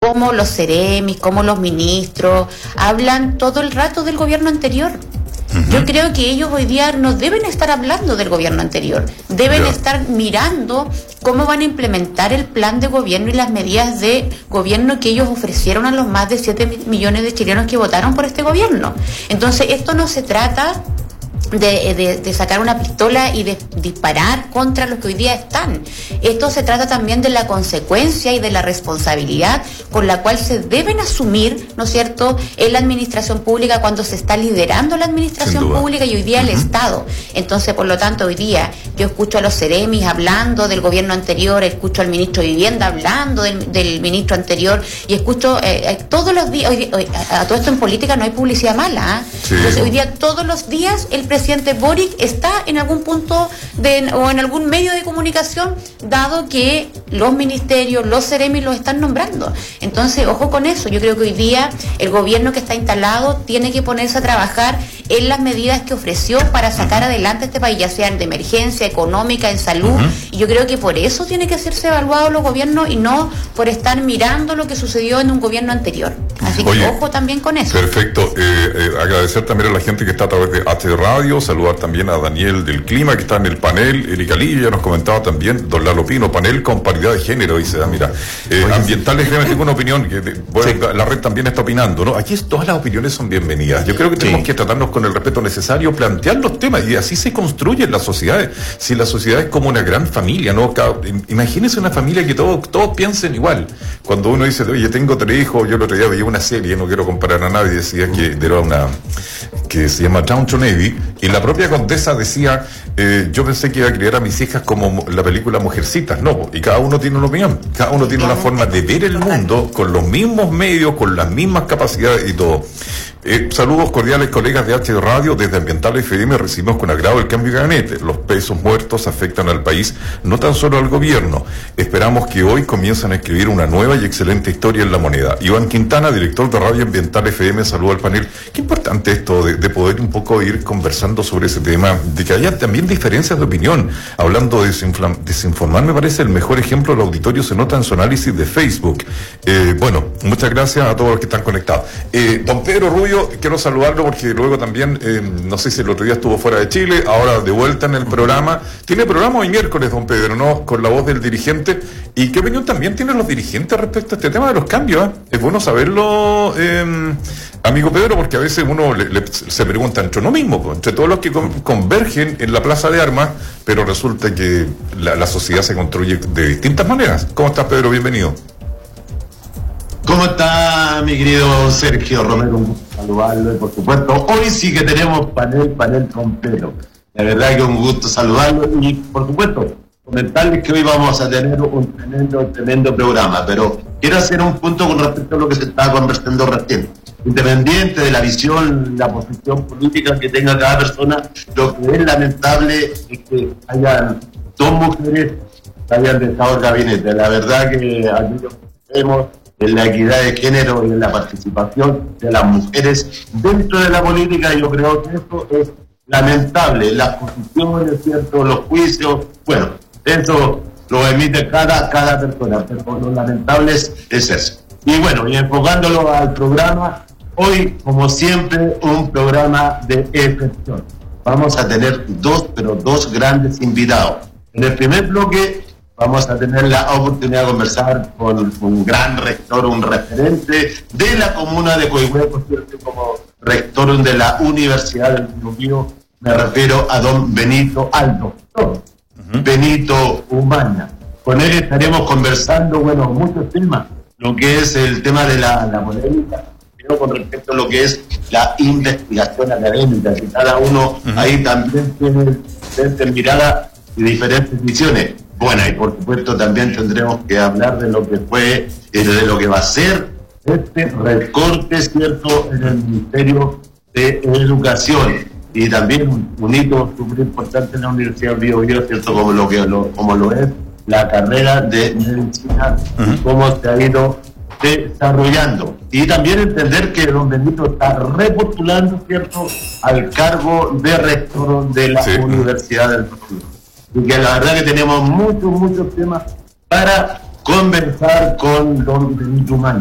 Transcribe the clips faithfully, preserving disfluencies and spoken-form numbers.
cómo los seremis, cómo los ministros hablan todo el rato del gobierno anterior. Uh-huh. Yo creo que ellos hoy día no deben estar hablando del gobierno anterior, deben yeah. estar mirando cómo van a implementar el plan de gobierno y las medidas de gobierno que ellos ofrecieron a los más de siete millones de chilenos que votaron por este gobierno. Entonces, esto no se trata De, de, de sacar una pistola y de disparar contra los que hoy día están. Esto se trata también de la consecuencia y de la responsabilidad con la cual se deben asumir, ¿no es cierto?, en la administración pública cuando se está liderando la administración pública y hoy día uh-huh. el Estado. Entonces, por lo tanto, hoy día yo escucho a los seremis hablando del gobierno anterior, escucho al ministro de Vivienda hablando del, del ministro anterior y escucho eh, todos los días, hoy, hoy, a, a todo esto en política no hay publicidad mala, ¿eh? Sí. Entonces, hoy día todos los días el presidente presidente Boric está en algún punto de, o en algún medio de comunicación, dado que los ministerios, los seremis los están nombrando. Entonces, ojo con eso. Yo creo que hoy día el gobierno que está instalado tiene que ponerse a trabajar en las medidas que ofreció para sacar adelante este país, ya sean de emergencia económica, en salud, uh-huh. y yo creo que por eso tiene que hacerse evaluado los gobiernos y no por estar mirando lo que sucedió en un gobierno anterior. Así que Oye, ojo también con eso. Perfecto. Eh, eh, agradecer también a la gente que está a través de H Radio, saludar también a Daniel del Clima, que está en el panel, Erika Lilla ya nos comentaba también, don Lalo Pino, panel con paridad de género, dice, ah, mira, eh, Oye, ambientales, sí. tengo una opinión, que bueno, sí. la red también está opinando, ¿no? Aquí todas las opiniones son bienvenidas. Yo creo que tenemos sí. que tratarnos con el respeto necesario, plantear los temas, y así se construyen las sociedades. Si la sociedad es como una gran familia, ¿no? Cada, imagínense una familia que todos, todos piensen igual. Cuando uno dice, oye, tengo tres hijos, yo el otro día veía una serie, no quiero comparar a nadie, decía que era una, que se llama Downton Abbey, y la propia condesa decía, eh, yo pensé que iba a criar a mis hijas como la película Mujercitas, no, y cada uno tiene una opinión, cada uno tiene una forma de ver el mundo, con los mismos medios, con las mismas capacidades y todo. Eh, saludos cordiales, colegas de H Radio. Desde Ambiental F M recibimos con agrado el cambio de gabinete. Los pesos muertos afectan al país, no tan solo al gobierno. Esperamos que hoy comiencen a escribir una nueva y excelente historia en La Moneda. Iván Quintana, director de Radio Ambiental F M, saluda al panel. Qué importante esto de, de poder un poco ir conversando sobre ese tema, de que haya también diferencias de opinión. Hablando de desinfla- desinformar, me parece el mejor ejemplo del auditorio se nota en su análisis de Facebook. Eh, bueno, muchas gracias a todos los que están conectados. Eh, don Pedro Rubio, quiero saludarlo porque luego también, eh, no sé si el otro día estuvo fuera de Chile, ahora de vuelta en el programa. Tiene programa hoy miércoles, don Pedro, ¿no? Con la voz del dirigente. ¿Y qué opinión también tienen los dirigentes respecto a este tema de los cambios? ¿eh? Es bueno saberlo, eh, amigo Pedro, porque a veces uno le, le, se pregunta entre uno mismo, pues, entre todos los que con, convergen en la plaza de armas, pero resulta que la, la sociedad se construye de distintas maneras. ¿Cómo estás, Pedro? Bienvenido. ¿Cómo está, mi querido Sergio Romero? Un gusto saludarlo, y por supuesto, hoy sí que tenemos panel, panel con Pedro. La verdad que un gusto saludarlo, y por supuesto, comentarles que hoy vamos a tener un tremendo, tremendo programa, pero quiero hacer un punto con respecto a lo que se estaba conversando recién. Independiente de la visión, la posición política que tenga cada persona, lo que es lamentable es que hayan dos mujeres que hayan dejado el gabinete. La verdad que aquellos que vemos en la equidad de género y en la participación de las mujeres dentro de la política, yo creo que eso es lamentable. Las posiciones, ¿cierto? Los juicios, bueno, eso lo emite cada, cada persona, pero lo lamentable es, es eso. Y bueno, y enfocándolo al programa, hoy, como siempre, un programa de excepción. Vamos a tener dos, pero dos grandes invitados. En el primer bloque vamos a tener la oportunidad de conversar con un gran rector, un referente de la comuna de Coihue, por cierto, como rector de la Universidad del Biobío. Me refiero a don Benito, al doctor uh-huh. Benito Umaña. Con él estaremos conversando, bueno, muchos temas, lo que es el tema de la, la polémica, pero con respecto a lo que es la investigación académica, que cada uno uh-huh. ahí también tiene diferentes miradas y diferentes visiones. Bueno, y por supuesto también tendremos que hablar de lo que fue, eh, de lo que va a ser este recorte, ¿cierto?, en el Ministerio de Educación. Y también un, un hito súper importante en la Universidad de Biobío, ¿cierto?, como lo, que, lo, como lo es la carrera de medicina, uh-huh. y cómo se ha ido desarrollando. Y también entender que don Benito está repostulando, ¿cierto?, al cargo de rector de la sí. Universidad del Biobío. Y que la verdad que tenemos muchos, muchos temas para conversar con don Benito Umaña.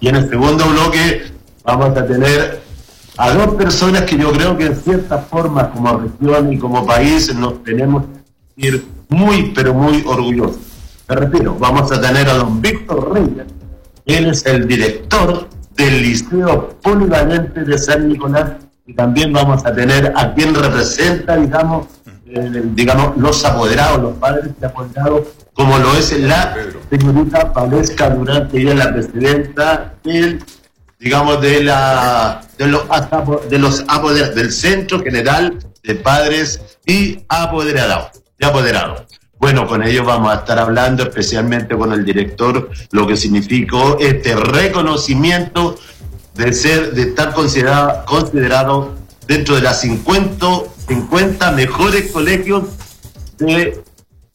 Y en el segundo bloque vamos a tener a dos personas que yo creo que en cierta forma como región y como país nos tenemos que ir muy pero muy orgullosos. Me refiero, vamos a tener a don Víctor Reyes. Él es el director del Liceo Polivalente de San Nicolás, y también vamos a tener a quien representa, digamos, eh, digamos los apoderados, los padres de apoderados, como lo es la señorita Valesca Durán, que ella es la presidenta del, digamos, de la de los de los apoderados del Centro General de Padres y Apoderados, de apoderados. Bueno, con ellos vamos a estar hablando, especialmente con el director, lo que significó este reconocimiento de ser, de estar considerado, considerado dentro de las cincuenta, cincuenta mejores colegios de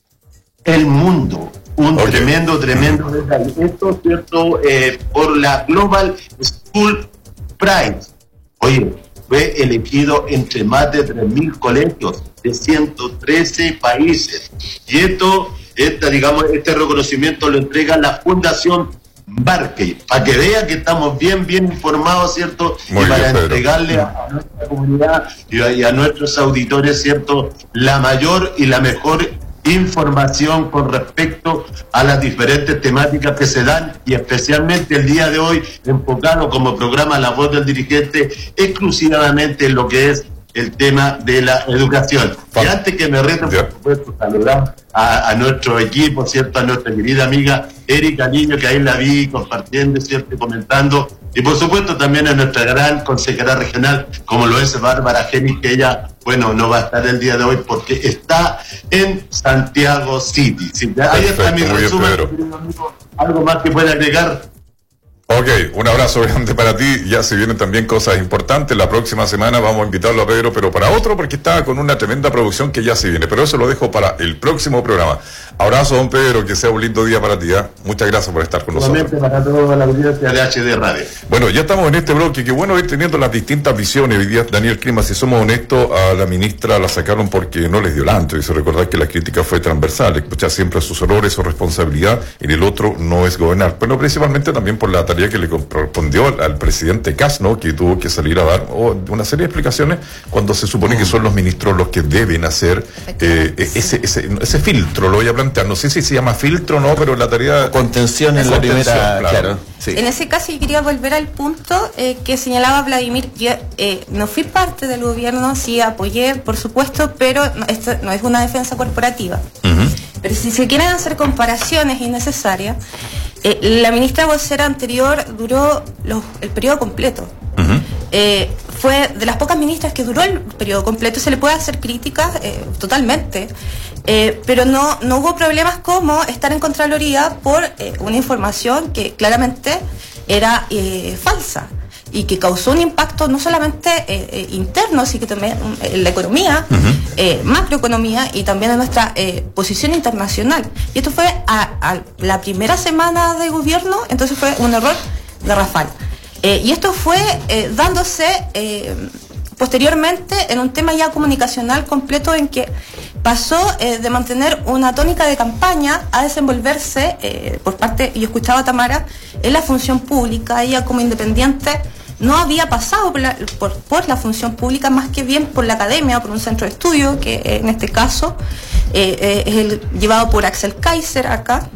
el mundo. Un okay. tremendo, tremendo detalle. Esto, cierto, eh, por la Global School Prize. Oye, fue elegido entre más de tres mil colegios de ciento trece países. Y esto, esta, digamos, este reconocimiento lo entrega la Fundación Barkey, para que vean que estamos bien, bien informados, ¿cierto? Muy y para bien, entregarle a, a nuestra comunidad y a, y a nuestros auditores, ¿cierto?, la mayor y la mejor información con respecto a las diferentes temáticas que se dan, y especialmente el día de hoy enfocado como programa La Voz del Dirigente exclusivamente en lo que es el tema de la educación. Y antes que me reten, por supuesto, saludar a, a nuestro equipo, ¿cierto? A nuestra querida amiga Erika Niño, que ahí la vi compartiendo, ¿cierto? Y comentando. Y por supuesto también a nuestra gran consejera regional, como lo es Bárbara Genis, que ella, bueno, no va a estar el día de hoy porque está en Santiago City. ¿Sí? Ahí está mi resumen, querido amigo. ¿Algo más que pueda agregar? Ok, un abrazo grande para ti. Ya se vienen también cosas importantes. La próxima semana vamos a invitarlo a Pedro, pero para otro, porque está con una tremenda producción que ya se viene. Pero eso lo dejo para el próximo programa. Abrazo, don Pedro, que sea un lindo día para ti. ¿eh? Muchas gracias por estar con nosotros. Para toda la audiencia de H D Radio. Bueno, ya estamos en este bloque. Qué bueno ir teniendo las distintas visiones. Hoy día, Daniel Clima, si somos honestos, a la ministra la sacaron porque no les dio el ancho. Y se recordar que la crítica fue transversal. Escuchar siempre sus errores, su responsabilidad. En el otro no es gobernar. Pero principalmente también por la tarea que le correspondió al, al presidente Kast, ¿no? Que tuvo que salir a dar oh, una serie de explicaciones cuando se supone mm. que son los ministros los que deben hacer eh, ese, ese, ese filtro, lo voy a plantear. No sé si se llama filtro o no, pero la tarea... Contención en la primera... Claro. claro sí. En ese caso yo quería volver al punto eh, que señalaba Vladimir. Yo eh, no fui parte del gobierno, sí apoyé, por supuesto, pero no, esto no es una defensa corporativa. Uh-huh. Pero si se quieren hacer comparaciones innecesarias, eh, la ministra vocera anterior duró los, el periodo completo. Uh-huh. Eh, fue de las pocas ministras que duró el periodo completo. Se le puede hacer críticas eh, totalmente, eh, pero no, no hubo problemas como estar en Contraloría por eh, una información que claramente era eh, falsa y que causó un impacto no solamente eh, eh, interno, sino que también en la economía, uh-huh. eh, macroeconomía, y también en nuestra eh, posición internacional. Y esto fue a, a la primera semana de gobierno, entonces fue un error garrafal. Eh, y esto fue eh, dándose eh, posteriormente en un tema ya comunicacional completo, en que pasó eh, de mantener una tónica de campaña a desenvolverse eh, por parte, y yo escuchaba a Tamara, en la función pública. Ella como independiente no había pasado por la, por, por la función pública, más que bien por la academia, por un centro de estudio, que eh, en este caso eh, eh, es el llevado por Axel Kaiser acá,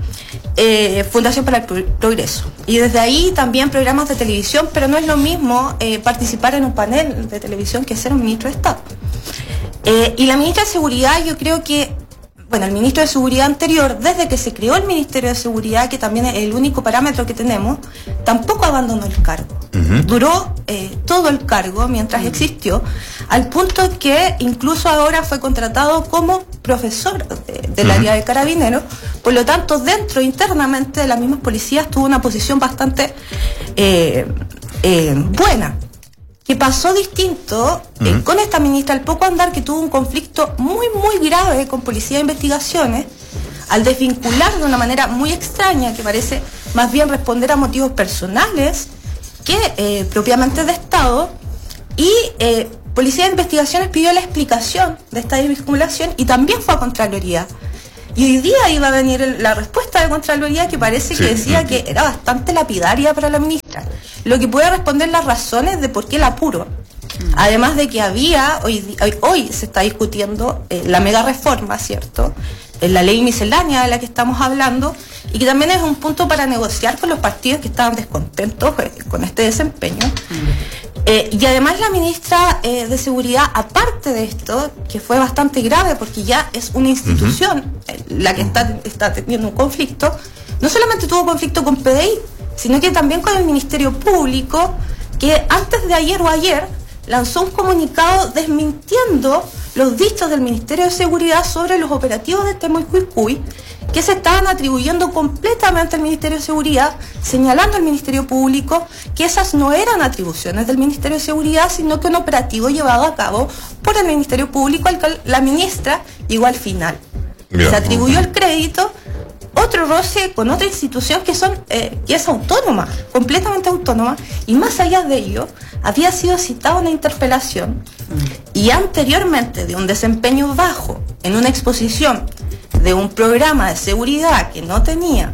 eh, Fundación para el Progreso. Y desde ahí también programas de televisión, pero no es lo mismo eh, participar en un panel de televisión que ser un ministro de Estado. Eh, y la ministra de Seguridad, yo creo que, bueno, el ministro de Seguridad anterior, desde que se creó el Ministerio de Seguridad, que también es el único parámetro que tenemos, tampoco abandonó el cargo. Uh-huh. Duró eh, todo el cargo mientras existió, al punto que incluso ahora fue contratado como profesor de, del uh-huh. área de Carabineros. Por lo tanto, dentro, internamente de las mismas policías, tuvo una posición bastante eh, eh, buena. Que pasó distinto uh-huh. eh, con esta ministra, al poco andar, que tuvo un conflicto muy, muy grave con Policía de Investigaciones, al desvincular de una manera muy extraña, que parece más bien responder a motivos personales que eh, propiamente de Estado, y eh, Policía de Investigaciones pidió la explicación de esta desvinculación y también fue a Contraloría. Y hoy día iba a venir el, la respuesta de Contraloría, que parece sí. que decía que era bastante lapidaria para la ministra. ministra, lo que puede responder las razones de por qué el apuro. Mm. Además de que había, hoy, hoy, hoy se está discutiendo eh, la mega reforma, ¿cierto? En la ley miscelánea de la que estamos hablando, y que también es un punto para negociar con los partidos que estaban descontentos eh, con este desempeño. Mm. Eh, y además la ministra eh, de Seguridad, aparte de esto, que fue bastante grave porque ya es una institución uh-huh. eh, la que está, está teniendo un conflicto, no solamente tuvo conflicto con P D I, sino que también con el Ministerio Público, que antes de ayer o ayer lanzó un comunicado desmintiendo los dichos del Ministerio de Seguridad sobre los operativos de Temucuicui, que se estaban atribuyendo completamente al Ministerio de Seguridad, señalando al Ministerio Público que esas no eran atribuciones del Ministerio de Seguridad, sino que un operativo llevado a cabo por el Ministerio Público, al cual la ministra llegó al final. Bien. Se atribuyó el crédito, otro roce con otra institución que son eh, que es autónoma, completamente autónoma, y más allá de ello, había sido citada una interpelación y anteriormente de un desempeño bajo en una exposición de un programa de seguridad que no tenía.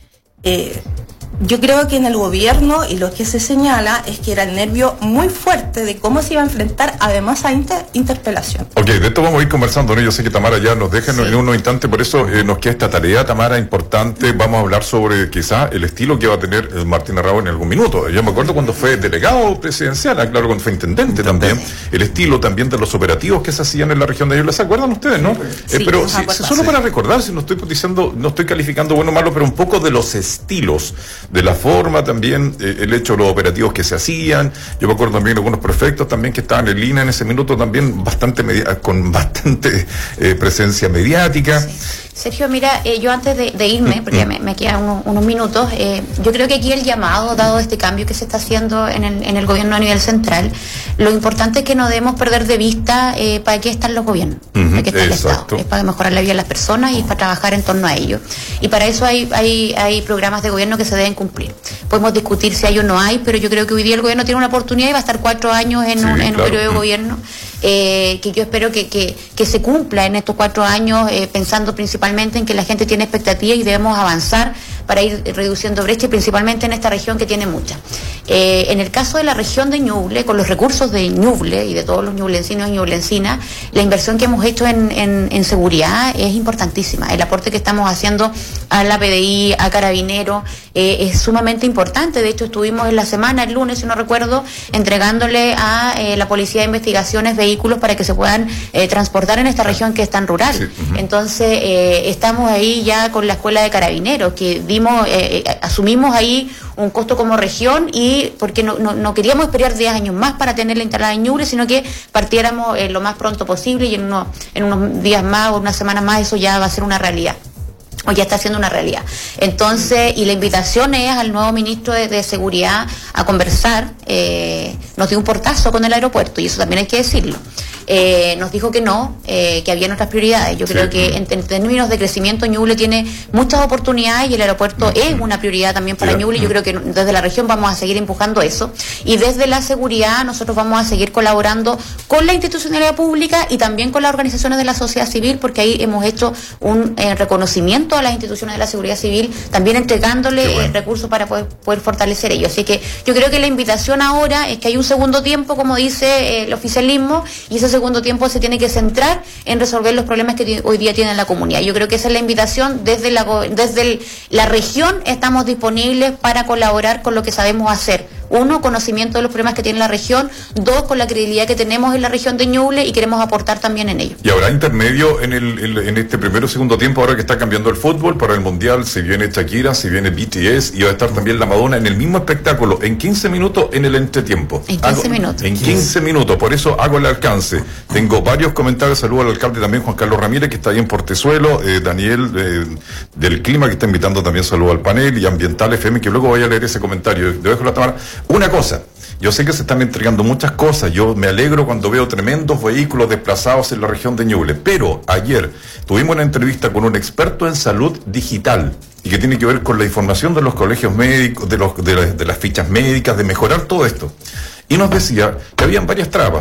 Eh, yo creo que en el gobierno, y lo que se señala es que era el nervio muy fuerte de cómo se iba a enfrentar además a inter interpelación. Ok, de esto vamos a ir conversando, ¿no? Yo sé que Tamara ya nos deja sí. en unos instantes, por eso eh, nos queda esta tarea, Tamara, importante. Vamos a hablar sobre quizá el estilo que va a tener eh, Martín Arrao en algún minuto. Yo me acuerdo cuando fue delegado presidencial, claro, cuando fue intendente también, el estilo también de los operativos que se hacían en la región de Ñuble. ¿Se acuerdan ustedes, no? Sí, eh, pero si, si solo para recordar, si no estoy diciendo, no estoy calificando bueno o malo, pero un poco de los estilos, de la forma también, eh, el hecho de los operativos que se hacían. Yo me acuerdo también de algunos prefectos también que estaban en línea en ese minuto también bastante con bastante eh, presencia mediática. Sí. Sergio, mira, eh, yo antes de, de irme, porque me, me quedan unos, unos minutos, eh, yo creo que aquí el llamado, dado este cambio que se está haciendo en el, en el gobierno a nivel central, lo importante es que no debemos perder de vista eh, para qué están los gobiernos, uh-huh, para qué está el Estado. Es para mejorar la vida de las personas y para trabajar en torno a ello. Y para eso hay, hay, hay programas de gobierno que se deben cumplir. Podemos discutir si hay o no hay, pero yo creo que hoy día el gobierno tiene una oportunidad y va a estar cuatro años en, sí, un, en claro. un periodo de gobierno. Eh, que yo espero que, que, que se cumpla en estos cuatro años, eh, pensando principalmente en que la gente tiene expectativas y debemos avanzar para ir reduciendo brecha, y principalmente en esta región que tiene muchas. Eh, en el caso de la región de Ñuble, con los recursos de Ñuble y de todos los ñublencinos y ñublencinas, la inversión que hemos hecho en, en, en seguridad es importantísima. El aporte que estamos haciendo a la P D I, a Carabineros, eh, es sumamente importante. De hecho, estuvimos en la semana, el lunes, si no recuerdo, entregándole a eh, la Policía de Investigaciones vehículos para que se puedan eh, transportar en esta región que es tan rural. Sí, uh-huh. Entonces, eh, estamos ahí ya con la Escuela de Carabineros, que dimos, eh, eh, asumimos ahí un costo como región, y porque no, no, no queríamos esperar diez años más para tenerla instalada en Ñuble, sino que partiéramos eh, lo más pronto posible, y en, uno, en unos días más o unas semanas más eso ya va a ser una realidad. O ya está siendo una realidad. Entonces, y la invitación es al nuevo ministro de, de Seguridad a conversar. Eh, nos dio un portazo con el aeropuerto, y eso también hay que decirlo. Eh, nos dijo que no, eh, que habían otras prioridades. Yo sí. creo que en, en términos de crecimiento Ñuble tiene muchas oportunidades, y el aeropuerto sí. es una prioridad también para sí. Ñuble. Yo creo que desde la región vamos a seguir empujando eso, y desde la seguridad nosotros vamos a seguir colaborando con la institucionalidad pública y también con las organizaciones de la sociedad civil, porque ahí hemos hecho un eh, reconocimiento a las instituciones de la seguridad civil, también entregándole bueno. eh, recursos para poder, poder fortalecer ello. Así que yo creo que la invitación ahora es que hay un segundo tiempo, como dice eh, el oficialismo, y ese segundo tiempo se tiene que centrar en resolver los problemas que hoy día tiene la comunidad. Yo creo que esa es la invitación. Desde la, desde el, la región estamos disponibles para colaborar con lo que sabemos hacer. Uno, conocimiento de los problemas que tiene la región. Dos, con la credibilidad que tenemos en la región de Ñuble, y queremos aportar también en ello. ¿Y habrá intermedio en el, el en este primero o segundo tiempo, ahora que está cambiando el fútbol para el Mundial? Si viene Shakira, si viene B T S, y va a estar también la Madonna en el mismo espectáculo, en quince minutos en el entretiempo. En quince hago, minutos. En quince minutos, por eso hago el alcance. Tengo varios comentarios. Saludo al alcalde también, Juan Carlos Ramírez, que está ahí en Portezuelo, eh, Daniel eh, del Clima, que está invitando también, saludo al panel, y Ambiental F M, que luego voy a leer ese comentario. Dejo la Tamara. Una cosa, yo sé que se están entregando muchas cosas, yo me alegro cuando veo tremendos vehículos desplazados en la región de Ñuble, pero ayer tuvimos una entrevista con un experto en salud digital, y que tiene que ver con la información de los colegios médicos, de, los, de, la, de las fichas médicas, de mejorar todo esto. Y nos decía que habían varias trabas.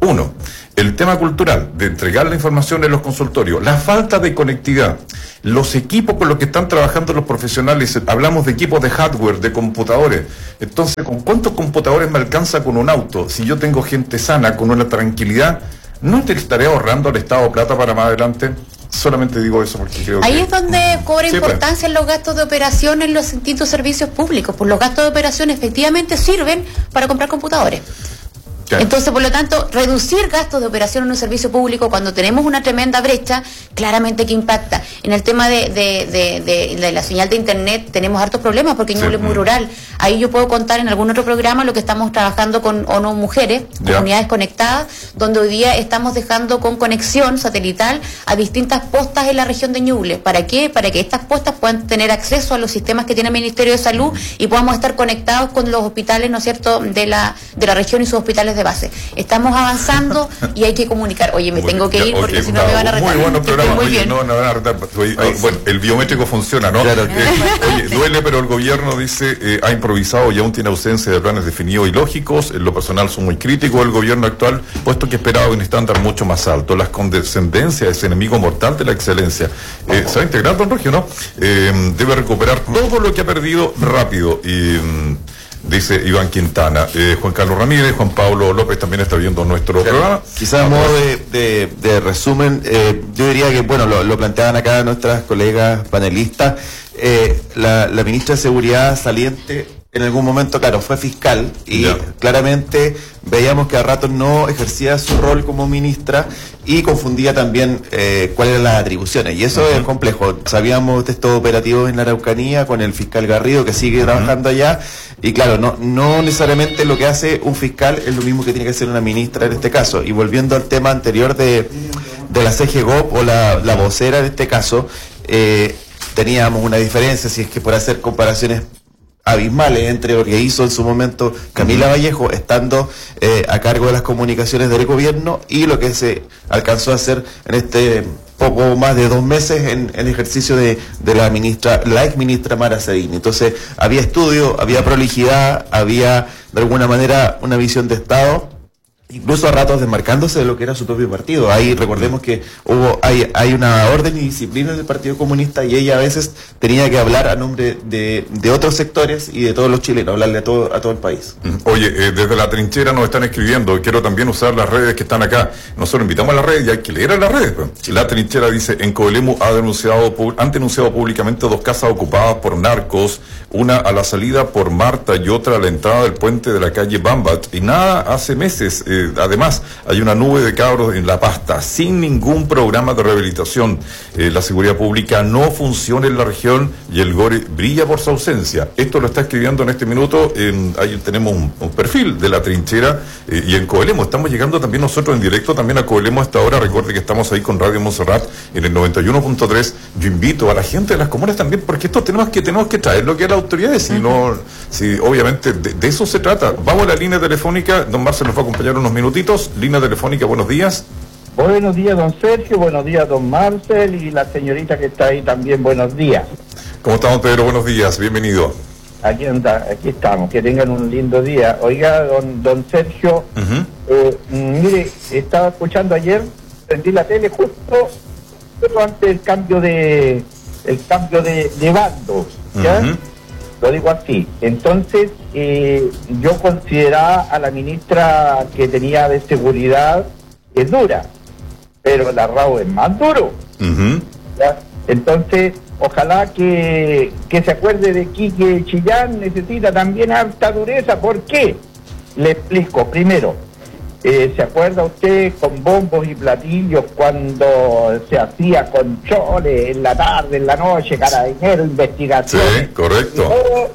Uno, el tema cultural, de entregar la información en los consultorios, la falta de conectividad, los equipos con los que están trabajando los profesionales, hablamos de equipos de hardware, de computadores. Entonces, ¿con cuántos computadores me alcanza con un auto? Si yo tengo gente sana, con una tranquilidad, ¿no te estaré ahorrando al Estado plata para más adelante? Solamente digo eso porque creo Ahí que... es donde cobra sí, importancia pues. los gastos de operación en los distintos servicios públicos. Pues los gastos de operación efectivamente sirven para comprar computadores. Claro. Entonces, por lo tanto, reducir gastos de operación en un servicio público cuando tenemos una tremenda brecha, claramente que impacta. En el tema de, de, de, de, de la señal de internet tenemos hartos problemas porque Ñuble sí. es muy rural. Ahí yo puedo contar en algún otro programa lo que estamos trabajando con ONU Mujeres, ya. Comunidades Conectadas, donde hoy día estamos dejando con conexión satelital a distintas postas en la región de Ñuble. ¿Para qué? Para que estas postas puedan tener acceso a los sistemas que tiene el Ministerio de Salud y podamos estar conectados con los hospitales, ¿no es cierto?, de la, de la región y sus hospitales de base. Estamos avanzando y hay que comunicar. Oye, me muy tengo que ir ya, porque okay, si no me van a retar. Muy bueno programa. Muy oye, bien. No, no van a retar. Oye, oye, bueno, el biométrico funciona, ¿no? Claro. Eh, oye, duele, pero el gobierno dice, eh, ha improvisado y aún tiene ausencia de planes definidos y lógicos. En lo personal son muy críticos el gobierno actual, puesto que esperaba un estándar mucho más alto. Las condescendencias es enemigo mortal de la excelencia. Eh, se va a integrar, don Regio, ¿no? Eh, debe recuperar todo lo que ha perdido rápido. Y... Mm, dice Iván Quintana. Eh, Juan Carlos Ramírez, Juan Pablo López también está viendo nuestro claro. programa. Quizás a modo de, de, de resumen, eh, yo diría que, bueno, lo, lo planteaban acá nuestras colegas panelistas, eh, la, la ministra de Seguridad saliente en algún momento, claro, fue fiscal y ya. claramente veíamos que a ratos no ejercía su rol como ministra y confundía también eh, cuáles eran las atribuciones. Y eso uh-huh. es complejo. Sabíamos de estos operativos en la Araucanía con el fiscal Garrido que sigue uh-huh. trabajando allá. Y claro, no, no necesariamente lo que hace un fiscal es lo mismo que tiene que hacer una ministra en este caso. Y volviendo al tema anterior de, de la C G G O P o la, la vocera en este caso, eh, teníamos una diferencia, si es que por hacer comparaciones abismales entre lo que hizo en su momento Camila Vallejo estando eh, a cargo de las comunicaciones del gobierno y lo que se alcanzó a hacer en este poco más de dos meses en el ejercicio de, de la ministra, la ex ministra Mara Cedini. Entonces había estudio, había prolijidad, había de alguna manera una visión de Estado, incluso a ratos desmarcándose de lo que era su propio partido. Ahí recordemos que hubo hay hay una orden y disciplina del Partido Comunista y ella a veces tenía que hablar a nombre de, de otros sectores y de todos los chilenos, hablarle a todo a todo el país. Oye, eh, desde la trinchera nos están escribiendo, quiero también usar las redes que están acá. Nosotros invitamos a las redes y hay que leer a las redes. Pues. La trinchera dice, en Coelemu ha denunciado, han denunciado públicamente dos casas ocupadas por narcos, una a la salida por Marta y otra a la entrada del puente de la calle Bambat. Y nada, hace meses... Eh, además, hay una nube de cabros en La Pasta, sin ningún programa de rehabilitación. Eh, la seguridad pública no funciona en la región y el Gore brilla por su ausencia. Esto lo está escribiendo en este minuto, en, ahí tenemos un, un perfil de la trinchera eh, y en Coelemu. Estamos llegando también nosotros en directo también a Coelemu a esta hora. Recuerde que estamos ahí con Radio Montserrat en el noventa y uno punto tres. Yo invito a la gente de las comunas también, porque esto tenemos que tenemos que traer lo que es la autoridad, si no, si obviamente de, de eso se trata. Vamos a la línea telefónica, don Marcelo nos va a acompañar unos minutitos. Línea telefónica, buenos días. Buenos días, don Sergio, buenos días, don Marcel, y la señorita que está ahí también, buenos días. ¿Cómo estamos, Pedro? Buenos días, bienvenido. Aquí anda, aquí estamos, que tengan un lindo día. Oiga, don, don Sergio, uh-huh. eh, mire, estaba escuchando ayer, prendí la tele justo, justo antes del cambio de el cambio de, de bando, ¿ya? Uh-huh. Lo digo así. Entonces, eh, yo consideraba a la ministra que tenía de seguridad es dura, pero la Rao es más duro. Uh-huh. ¿Ya? Entonces, ojalá que, que se acuerde de Quique Chillán, necesita también harta dureza. ¿Por qué? Le explico. Primero, eh, ¿se acuerda usted con bombos y platillos cuando se hacía controles en la tarde, en la noche, carabinero, investigación? Sí, correcto.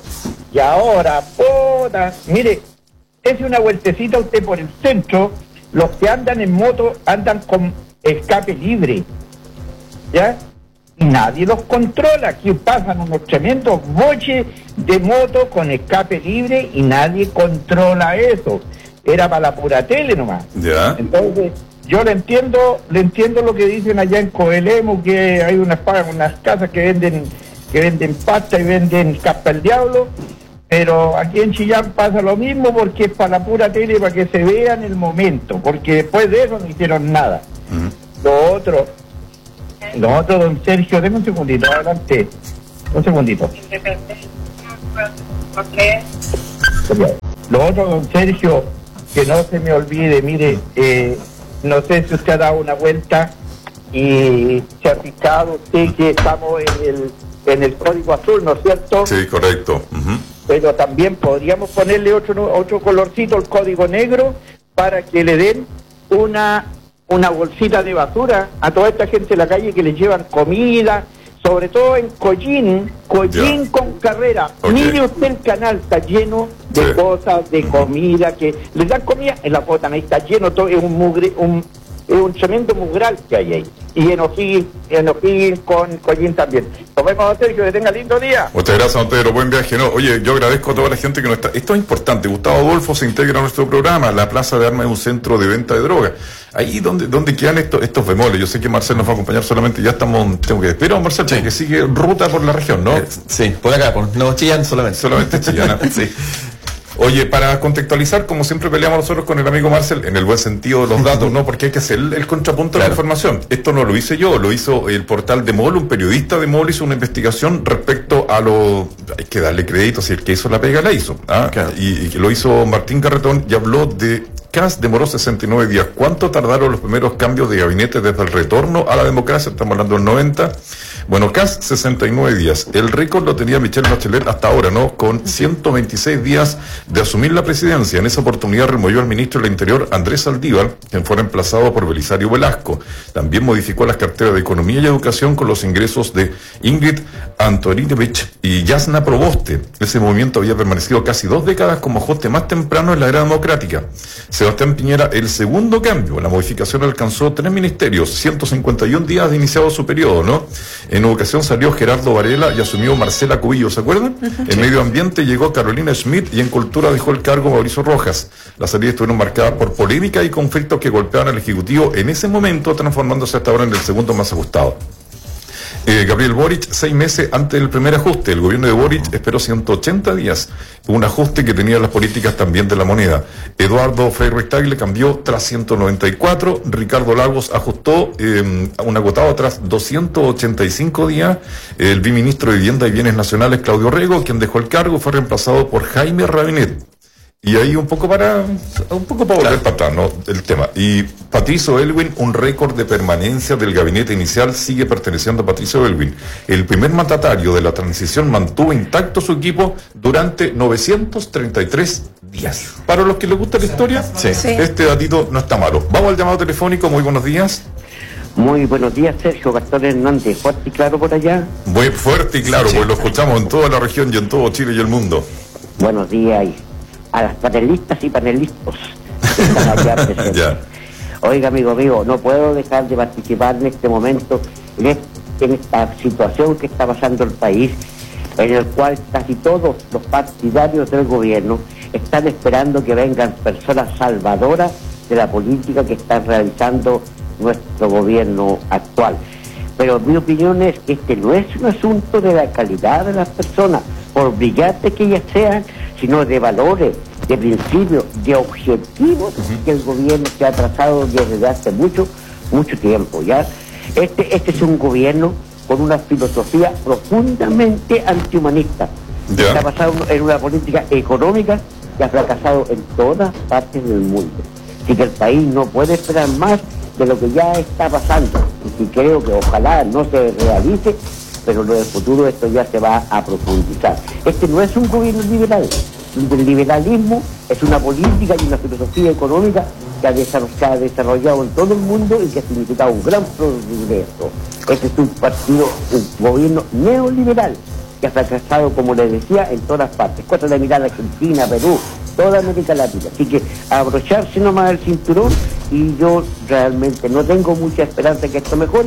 Y, y ahora, puta, mire, es una vueltecita usted por el centro, los que andan en moto andan con escape libre, ¿ya? Y nadie los controla. Aquí pasan unos tremendos boches de moto con escape libre y nadie controla eso. Era para la pura tele nomás. Ya. Entonces, yo le entiendo, le entiendo lo que dicen allá en Coelemu, que hay unas unas casas que venden, que venden pasta y venden capa al diablo, pero aquí en Chillán pasa lo mismo porque es para la pura tele, para que se vea en el momento, porque después de eso no hicieron nada. Uh-huh. Lo otro, lo otro, don Sergio, denme un segundito, adelante, un segundito. Lo otro, don Sergio, que no se me olvide, mire, eh, no sé si usted ha dado una vuelta y se ha fijado usted que estamos en el, en el código azul, ¿no es cierto? Sí, correcto. Uh-huh. Pero también podríamos ponerle otro, otro colorcito, el código negro, para que le den una, una bolsita de basura a toda esta gente en la calle que les llevan comida, sobre todo en Collín, Collín yeah. con Carrera. Okay. Mire usted el canal, está lleno de sí. cosas, de comida, que les dan comida, en la foto ahí está lleno, todo, es un mugre, un, es un tremendo mugral que hay ahí. Y en O'Higgins, en O'Higgins con Collín también. Nos vemos, Sergio, que tenga lindo día. Muchas gracias, don Pedro, buen viaje. No, oye, yo agradezco a toda la gente que nos está... Esto es importante, Gustavo Adolfo se integra a nuestro programa, la Plaza de Armas es un centro de venta de drogas. Ahí donde, donde quedan estos, estos bemoles. Yo sé que Marcel nos va a acompañar solamente, ya estamos, tengo que despedir a Marcel, sí. que sigue ruta por la región, ¿no? Eh, sí, por acá, por no Chillán solamente. Solamente Chillán, sí. Oye, para contextualizar, como siempre peleamos nosotros con el amigo Marcel, en el buen sentido de los datos, ¿no? Porque hay que hacer el, el contrapunto claro. de la información. Esto no lo hice yo, lo hizo el portal de MOL, un periodista de MOL hizo una investigación respecto a lo... Hay que darle crédito, si el que hizo la pega la hizo. ¿ah? Claro. Y, y lo hizo Martín Carretón y habló de... Kast demoró sesenta y nueve días. ¿Cuánto tardaron los primeros cambios de gabinete desde el retorno a la democracia? Estamos hablando del noventa. Bueno, Kast, sesenta y nueve días. El récord lo tenía Michelle Bachelet hasta ahora, ¿no? Con ciento veintiséis días de asumir la presidencia. En esa oportunidad removió al ministro del Interior, Andrés Saldívar, quien fue reemplazado por Belisario Velasco. También modificó las carteras de Economía y Educación con los ingresos de Ingrid Antoninevich y Yasna Proboste. Ese movimiento había permanecido casi dos décadas como ajuste más temprano en la era democrática. Sebastián Piñera, el segundo cambio. La modificación alcanzó tres ministerios, ciento cincuenta y uno días de iniciado su periodo, ¿no? En educación salió Gerardo Varela y asumió Marcela Cubillo, ¿se acuerdan? Uh-huh. En medio ambiente llegó Carolina Schmidt y en cultura dejó el cargo Mauricio Rojas. Las salidas estuvieron marcadas por polémica y conflictos que golpeaban al Ejecutivo en ese momento, transformándose hasta ahora en el segundo más ajustado. Eh, Gabriel Boric, seis meses antes del primer ajuste. El gobierno de Boric esperó ciento ochenta días, un ajuste que tenía las políticas también de la moneda. Eduardo Frei Rectagle cambió tras ciento noventa y cuatro, Ricardo Lagos ajustó eh, un agotado tras doscientos ochenta y cinco días. El viceministro de Vivienda y Bienes Nacionales, Claudio Rego, quien dejó el cargo, fue reemplazado por Jaime Rabinet. Y ahí un poco para un poco para volver para atrás, ¿no? El tema. Y Patricio Aylwin, un récord de permanencia del gabinete inicial, sigue perteneciendo a Patricio Aylwin. El primer mandatario de la transición mantuvo intacto su equipo durante novecientos treinta y tres días. Para los que les gusta la historia, sí. Sí. Este datito no está malo. Vamos al llamado telefónico. Muy buenos días. Muy buenos días, Sergio. Gastón Hernández, fuerte y claro por allá. Muy fuerte y claro, sí, porque lo escuchamos en toda la región y en todo Chile y el mundo. Buenos días a las panelistas y panelistas que están allá presentes. Yeah. Oiga, amigo mío, no puedo dejar de participar en este momento, en, este, en esta situación que está pasando el país, en el cual casi todos los partidarios del gobierno están esperando que vengan personas salvadoras de la política que está realizando nuestro gobierno actual. Pero mi opinión es que este no es un asunto de la calidad de las personas, por brillantes que ellas sean, sino de valores, de principios, de objetivos uh-huh. que el gobierno se ha trazado desde hace mucho, mucho tiempo. ¿Ya? Este, este es un gobierno con una filosofía profundamente antihumanista. Yeah. Está basado en una política económica que ha fracasado en todas partes del mundo. Así que el país no puede esperar más de lo que ya está pasando. Y creo que ojalá no se realice, pero en el futuro esto ya se va a profundizar. Este no es un gobierno liberal. El liberalismo es una política y una filosofía económica que ha, se ha desarrollado en todo el mundo y que ha significado un gran progreso. Este es un partido, un gobierno neoliberal que ha fracasado, como les decía, en todas partes. Cuesta de mirar Argentina, Perú, toda América Latina. Así que abrocharse nomás el cinturón, y yo realmente no tengo mucha esperanza que esto mejore,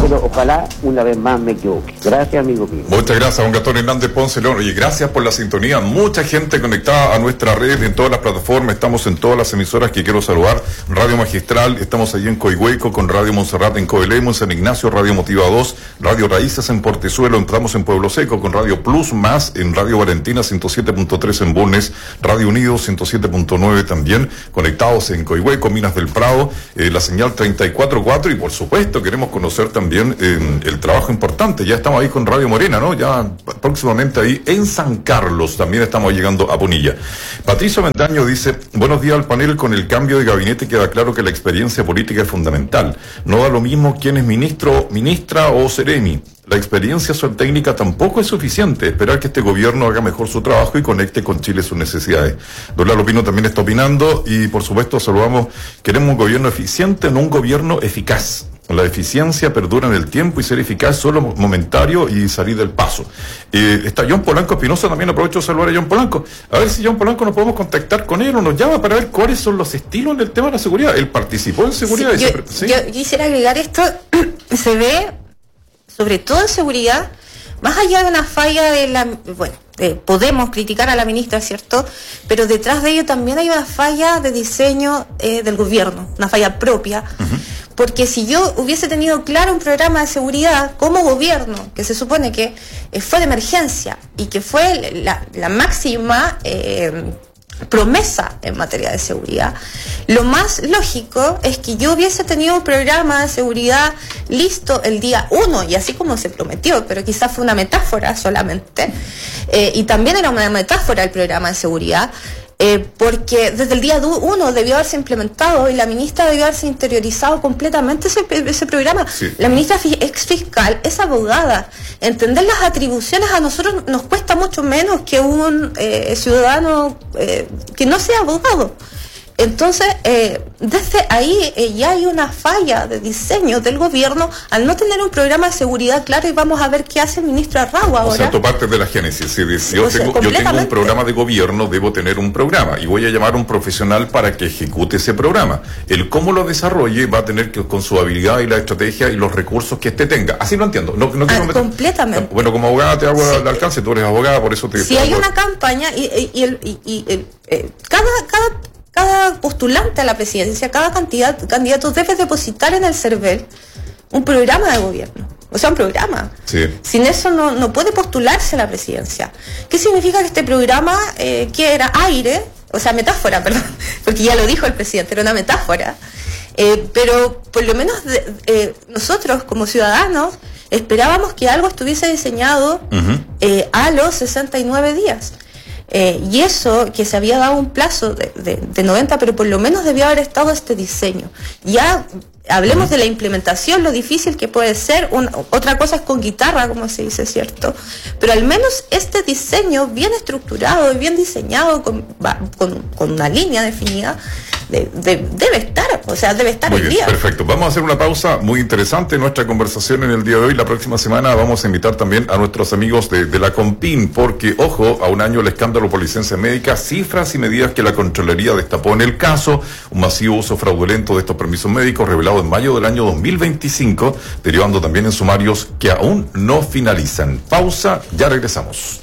pero ojalá una vez más me equivoque. Gracias, amigo mío. Muchas gracias, don Gastón Hernández Ponce León. Y gracias por la sintonía. Mucha gente conectada a nuestra red en todas las plataformas. Estamos en todas las emisoras que quiero saludar. Radio Magistral, estamos allí en Coihueco, con Radio Montserrat en Coelemo, en San Ignacio, Radio Motiva dos, Radio Raíces en Portezuelo, estamos en Pueblo Seco, con Radio Plus Más, en Radio Valentina ciento siete punto tres en Bulnes, Radio Unido ciento siete punto nueve también, conectados en Coihueco, Minas del Prado, eh, la señal treinta y cuatro punto cuatro, y por supuesto queremos conocer también eh, el trabajo importante. Ya estamos ahí con Radio Morena, ¿no? Ya próximamente ahí en San Carlos, también estamos llegando a Punilla. Patricio Mendaño dice: buenos días al panel. Con el cambio de gabinete queda claro que la experiencia política es fundamental. No da lo mismo quién es ministro, ministra o seremi. La experiencia o técnica tampoco es suficiente. Esperar que este gobierno haga mejor su trabajo y conecte con Chile sus necesidades. Don Lalo Pino también está opinando, y por supuesto saludamos: queremos un gobierno eficiente, no un gobierno eficaz. La eficiencia perdura en el tiempo, y ser eficaz solo momentario y salir del paso. Eh, está John Polanco Espinosa, también aprovecho de saludar a John Polanco. A ver si John Polanco nos podemos contactar con él o nos llama para ver cuáles son los estilos en el tema de la seguridad. Él participó en seguridad. Sí, y yo, se... ¿sí? yo quisiera agregar esto. Se ve, sobre todo en seguridad, más allá de una falla de la... Bueno, eh, podemos criticar a la ministra, ¿cierto? Pero detrás de ello también hay una falla de diseño eh, del gobierno, una falla propia. Uh-huh. Porque si yo hubiese tenido claro un programa de seguridad como gobierno, que se supone que eh, fue de emergencia y que fue la, la máxima eh, promesa en materia de seguridad, lo más lógico es que yo hubiese tenido un programa de seguridad listo el día uno, y así como se prometió, pero quizás fue una metáfora solamente, eh, y también era una metáfora el programa de seguridad. Eh, porque desde el día uno debió haberse implementado, y la ministra debió haberse interiorizado completamente ese, ese programa. Sí. La ministra ex fiscal es abogada. Entender las atribuciones a nosotros nos cuesta mucho menos que un eh, ciudadano eh, que no sea abogado. Entonces, eh, desde ahí eh, ya hay una falla de diseño del gobierno al no tener un programa de seguridad claro, y vamos a ver qué hace el ministro Arrau ahora. O sea, tu parte de la génesis. Si, si yo, tengo, yo tengo un programa de gobierno, debo tener un programa, y voy a llamar a un profesional para que ejecute ese programa. El cómo lo desarrolle va a tener que, con su habilidad y la estrategia y los recursos que éste tenga. Así lo entiendo. No, no quiero ah, meter... Completamente. Bueno, como abogada te hago sí. el alcance, tú eres abogada, por eso te... Si hay una campaña, y, y, y, el, y, y el, eh, cada... cada Cada postulante a la presidencia, cada candidato, candidato debe depositar en el CERVEL un programa de gobierno. O sea, un programa. Sí. Sin eso no, no puede postularse a la presidencia. ¿Qué significa que este programa, eh, que era aire, o sea, metáfora, perdón, porque ya lo dijo el presidente, era una metáfora, eh, pero por lo menos de, eh, nosotros como ciudadanos esperábamos que algo estuviese diseñado uh-huh. eh, a los sesenta y nueve días. Eh, y eso, que se había dado un plazo de, de, de noventa, pero por lo menos debió haber estado este diseño. Ya hablemos de la implementación, lo difícil que puede ser. Una, otra cosa es con guitarra, como se dice, ¿cierto? Pero al menos este diseño bien estructurado y bien diseñado, con, con, con una línea definida, de, de, debe estar, o sea, debe estar el día. Perfecto. Vamos a hacer una pausa muy interesante en nuestra conversación en el día de hoy. La próxima semana vamos a invitar también a nuestros amigos de, de la Compin, porque, ojo, a un año el escándalo por licencia médica, cifras y medidas que la Contraloría destapó en el caso, un masivo uso fraudulento de estos permisos médicos revelado en mayo del año dos mil veinticinco, derivando también en sumarios que aún no finalizan. Pausa, ya regresamos.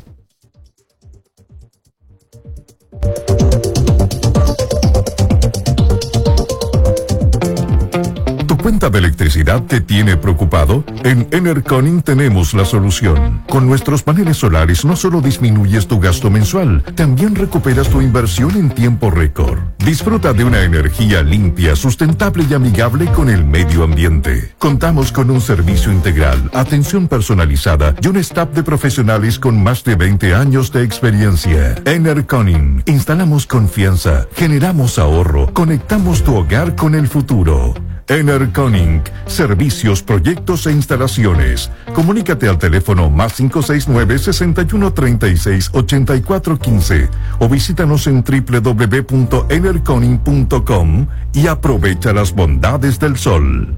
¿Cuenta de electricidad te tiene preocupado? En Enerconing tenemos la solución. Con nuestros paneles solares no solo disminuyes tu gasto mensual, también recuperas tu inversión en tiempo récord. Disfruta de una energía limpia, sustentable y amigable con el medio ambiente. Contamos con un servicio integral, atención personalizada y un staff de profesionales con más de veinte años de experiencia. Enerconing. Instalamos confianza, generamos ahorro, conectamos tu hogar con el futuro. Enerconing, servicios, proyectos e instalaciones. Comunícate al teléfono más cinco seis nueve, seis uno tres seis, ocho cuatro uno cinco o visítanos en doble u doble u doble u punto enerconing punto com y aprovecha las bondades del sol.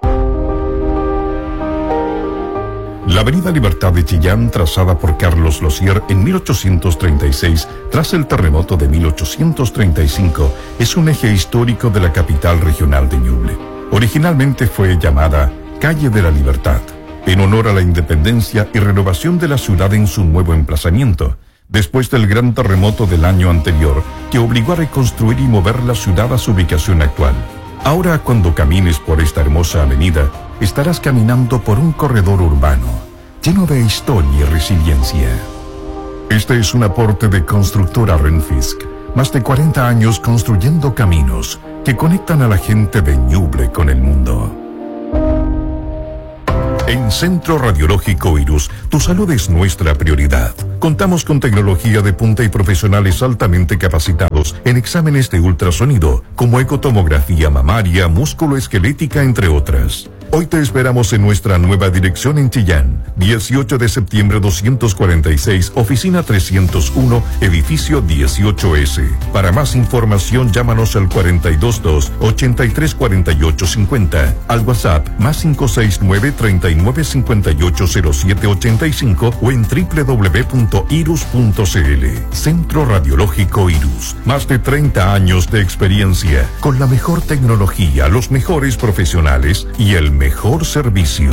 La Avenida Libertad de Chillán, trazada por Carlos Losier en mil ochocientos treinta y seis, tras el terremoto de mil ochocientos treinta y cinco, es un eje histórico de la capital regional de Ñuble. Originalmente fue llamada Calle de la Libertad, en honor a la independencia y renovación de la ciudad en su nuevo emplazamiento, después del gran terremoto del año anterior que obligó a reconstruir y mover la ciudad a su ubicación actual. Ahora, cuando camines por esta hermosa avenida, estarás caminando por un corredor urbano, lleno de historia y resiliencia. Este es un aporte de Constructora Renfisk, más de cuarenta años construyendo caminos que conectan a la gente de Ñuble con el mundo. En Centro Radiológico Irus, tu salud es nuestra prioridad. Contamos con tecnología de punta y profesionales altamente capacitados en exámenes de ultrasonido, como ecotomografía mamaria, músculo-esquelética, entre otras. Hoy te esperamos en nuestra nueva dirección en Chillán, dieciocho de septiembre doscientos cuarenta y seis, oficina trescientos uno, edificio dieciocho ese. Para más información, llámanos al cuarenta y dos dos, ochenta y tres cuarenta y ocho cincuenta, al WhatsApp más cinco seis nueve, treinta y nueve cincuenta y ocho cero siete ochenta y cinco o en doble u doble u doble u punto irus punto c l. Centro Radiológico Irus, más de treinta años de experiencia, con la mejor tecnología, los mejores profesionales y el mejor servicio.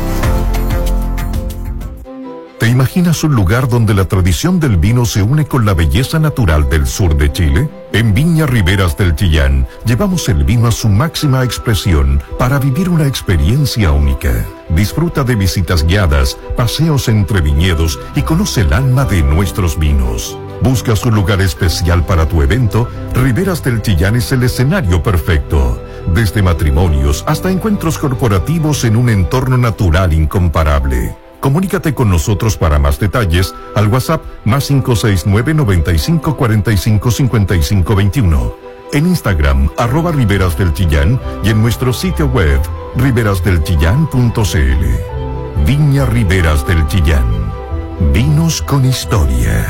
¿Te imaginas un lugar donde la tradición del vino se une con la belleza natural del sur de Chile? En Viña Riberas del Chillán, llevamos el vino a su máxima expresión para vivir una experiencia única. Disfruta de visitas guiadas, paseos entre viñedos y conoce el alma de nuestros vinos. ¿Buscas un lugar especial para tu evento? Riberas del Chillán es el escenario perfecto. Desde matrimonios hasta encuentros corporativos en un entorno natural incomparable. Comunícate con nosotros para más detalles al WhatsApp más cinco seis nueve, noventa y cinco, cuarenta y cinco, cincuenta y cinco veintiuno. En Instagram, arroba Riberas del Chillán y en nuestro sitio web, riberas del chillán punto c l. Viña Riberas del Chillán. Vinos con historia.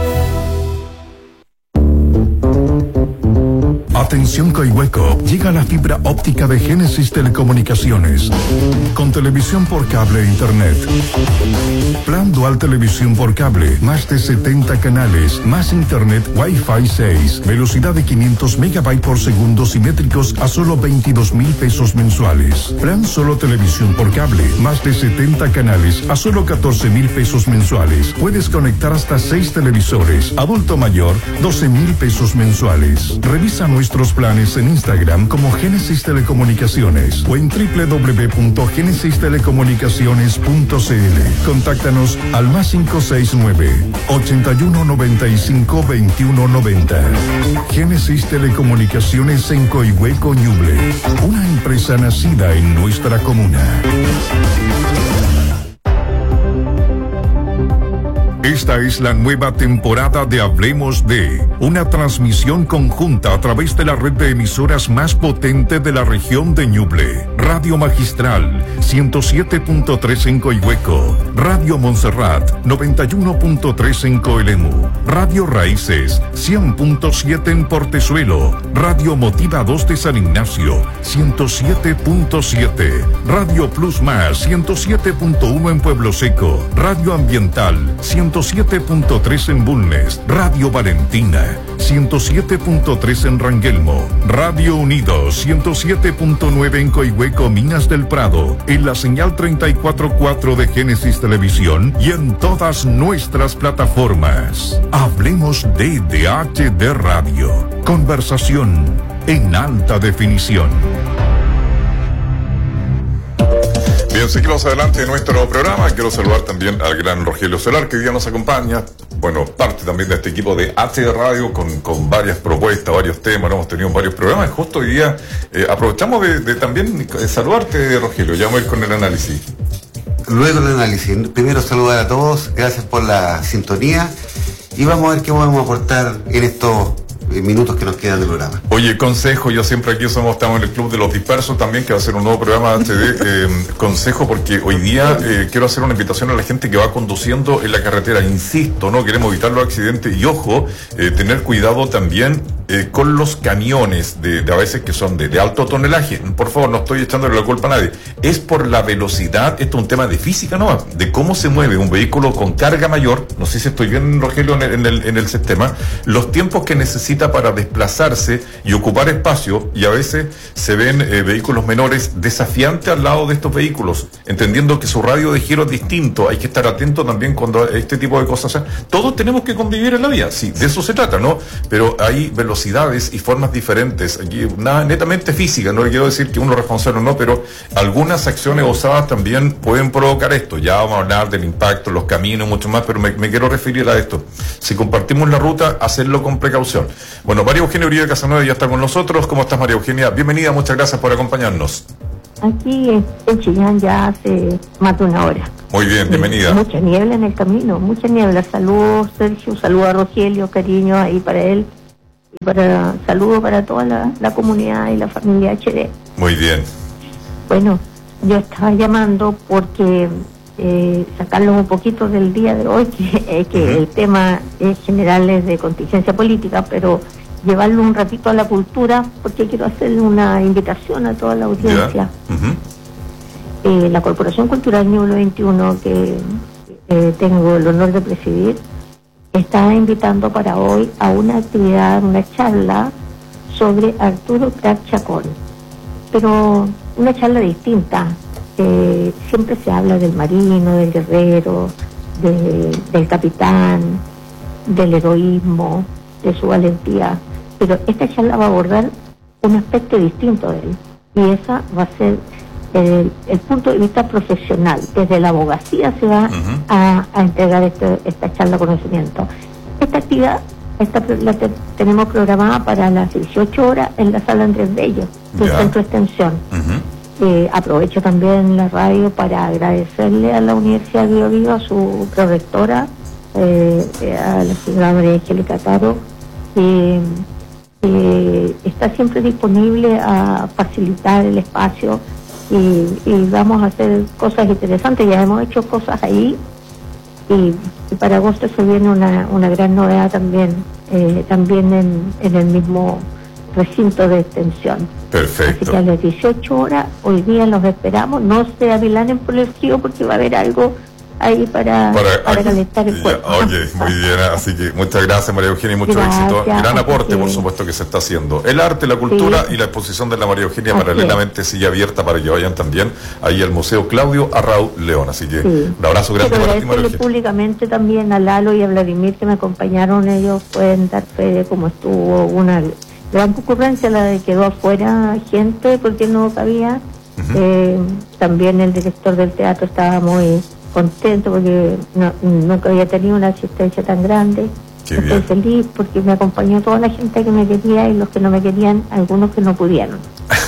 Atención Coihueco, llega la fibra óptica de Génesis Telecomunicaciones, con televisión por cable e internet. Plan dual televisión por cable, más de setenta canales, más internet Wi-Fi seis, velocidad de quinientos megabytes por segundo simétricos a solo veintidós mil pesos mensuales. Plan solo televisión por cable, más de setenta canales a solo catorce mil pesos mensuales. Puedes conectar hasta seis televisores, adulto mayor, doce mil pesos mensuales. Revisa nuestros planes en Instagram como Génesis Telecomunicaciones o en doble u doble u doble u punto génesis telecomunicaciones punto c l. Contáctanos al más cinco seis nueve, ochenta y uno, noventa y cinco, veintiuno noventa. Génesis Telecomunicaciones en Coihueco, Ñuble, una empresa nacida en nuestra comuna. Esta es la nueva temporada de Hablemos de, una transmisión conjunta a través de la red de emisoras más potente de la región de Ñuble. Radio Magistral, ciento siete punto tres en Coihueco. Radio Montserrat, noventa y uno punto tres en Coelemu. Radio Raíces, cien punto siete en Portezuelo. Radio Motiva dos de San Ignacio, ciento siete punto siete. Radio Plus Más, ciento siete punto uno en Pueblo Seco. Radio Ambiental, ciento siete punto tres en Bulnes. Radio Valentina, ciento siete punto tres en Rangelmo. Radio Unidos, ciento siete punto nueve en Coihueco, Minas del Prado. En la señal treinta y cuatro punto cuatro de Génesis Televisión y en todas nuestras plataformas. Hablemos de D H D Radio. Conversación en alta definición. Bien, seguimos adelante en nuestro programa. Quiero saludar también al gran Rogelio Solar, que hoy día nos acompaña. Bueno, parte también de este equipo de H D Radio con, con varias propuestas, varios temas. Hemos tenido varios programas. Justo hoy día eh, aprovechamos de, de también eh, saludarte, Rogelio. Ya vamos a ir con el análisis. Luego el análisis. Primero saludar a todos. Gracias por la sintonía. Y vamos a ver qué podemos aportar en estos minutos que nos quedan del programa. Oye, consejo, yo siempre aquí somos, estamos en el Club de los Dispersos también, que va a ser un nuevo programa de H D. Eh, consejo, porque hoy día eh, quiero hacer una invitación a la gente que va conduciendo en la carretera. Insisto, no queremos evitar los accidentes y ojo, eh, tener cuidado también eh, con los camiones de, de a veces que son de, de alto tonelaje, por favor, no estoy echándole la culpa a nadie, es por la velocidad, esto es un tema de física, ¿no? De cómo se mueve un vehículo con carga mayor, no sé si estoy bien, Rogelio, en el, en el, en el sistema, los tiempos que necesita para desplazarse y ocupar espacio, y a veces se ven eh, vehículos menores desafiantes al lado de estos vehículos, entendiendo que su radio de giro es distinto, hay que estar atento también cuando este tipo de cosas, o sea, todos tenemos que convivir en la vía, sí, de eso se trata, ¿no? Pero hay velocidades y formas diferentes, aquí nada netamente física, no le quiero decir que uno es responsable o no, pero algunas acciones osadas también pueden provocar esto, ya vamos a hablar del impacto, los caminos, mucho más, pero me, me quiero referir a esto, si compartimos la ruta, hacerlo con precaución. Bueno, María Eugenia Uribe Casanueva ya está con nosotros. ¿Cómo estás, María Eugenia? Bienvenida, muchas gracias por acompañarnos. Aquí en Chillán ya hace más de una hora. Muy bien, bienvenida. Eh, mucha niebla en el camino, mucha niebla. Saludos, Sergio, saludos a Rogelio, cariño ahí para él. Y para saludos para toda la, la comunidad y la familia H D. Muy bien. Bueno, yo estaba llamando porque eh, sacarlo un poquito del día de hoy, que, eh, que uh-huh. el tema en general es de contingencia política, pero llevarlo un ratito a la cultura, porque quiero hacerle una invitación a toda la audiencia. Uh-huh. eh, la Corporación Cultural Ñuble veintiuno, que eh, tengo el honor de presidir, está invitando para hoy a una actividad, una charla sobre Arturo Prat Chacón, pero una charla distinta. Eh, siempre se habla del marino, del guerrero, de, del capitán, del heroísmo, de su valentía, pero esta charla va a abordar un aspecto distinto de él, y esa va a ser el, el punto de vista profesional. Desde la abogacía se va uh-huh. a, a entregar este, esta charla conocimiento. Esta actividad esta, la te, tenemos programada para las dieciocho horas en la sala Andrés Bello, del yeah. Centro de Extensión. Uh-huh. eh, aprovecho también la radio para agradecerle a la Universidad de Bio Bio, a su prorectora, eh, a la señora María Angélica Caro, eh, eh, está siempre disponible a facilitar el espacio, y, y vamos a hacer cosas interesantes. Ya hemos hecho cosas ahí, y, y para agosto se viene una, una gran novedad también, eh, también en, en el mismo recinto de extensión. Perfecto. Así que a las dieciocho horas, hoy día los esperamos. No se avilanen por el frío, porque va a haber algo ahí para, para, para calentar el cuerpo. Ya, oye, muy bien, así que muchas gracias, María Eugenia, y mucho gracias, éxito. Gran aporte, sí. por supuesto, que se está haciendo. El arte, la cultura sí. y la exposición de la María Eugenia así paralelamente sigue abierta para que vayan también ahí al Museo Claudio Arrau León. Así que sí. un abrazo grande Quiero para ti, María Eugenia. Públicamente también a Lalo y a Vladimir, que me acompañaron. Ellos pueden dar fe de cómo estuvo una gran concurrencia, la de quedó afuera gente porque no cabía. Uh-huh. eh, también el director del teatro estaba muy contento porque no, nunca había tenido una asistencia tan grande. Qué Estoy bien. feliz porque me acompañó toda la gente que me quería, y los que no me querían, algunos que no pudieron.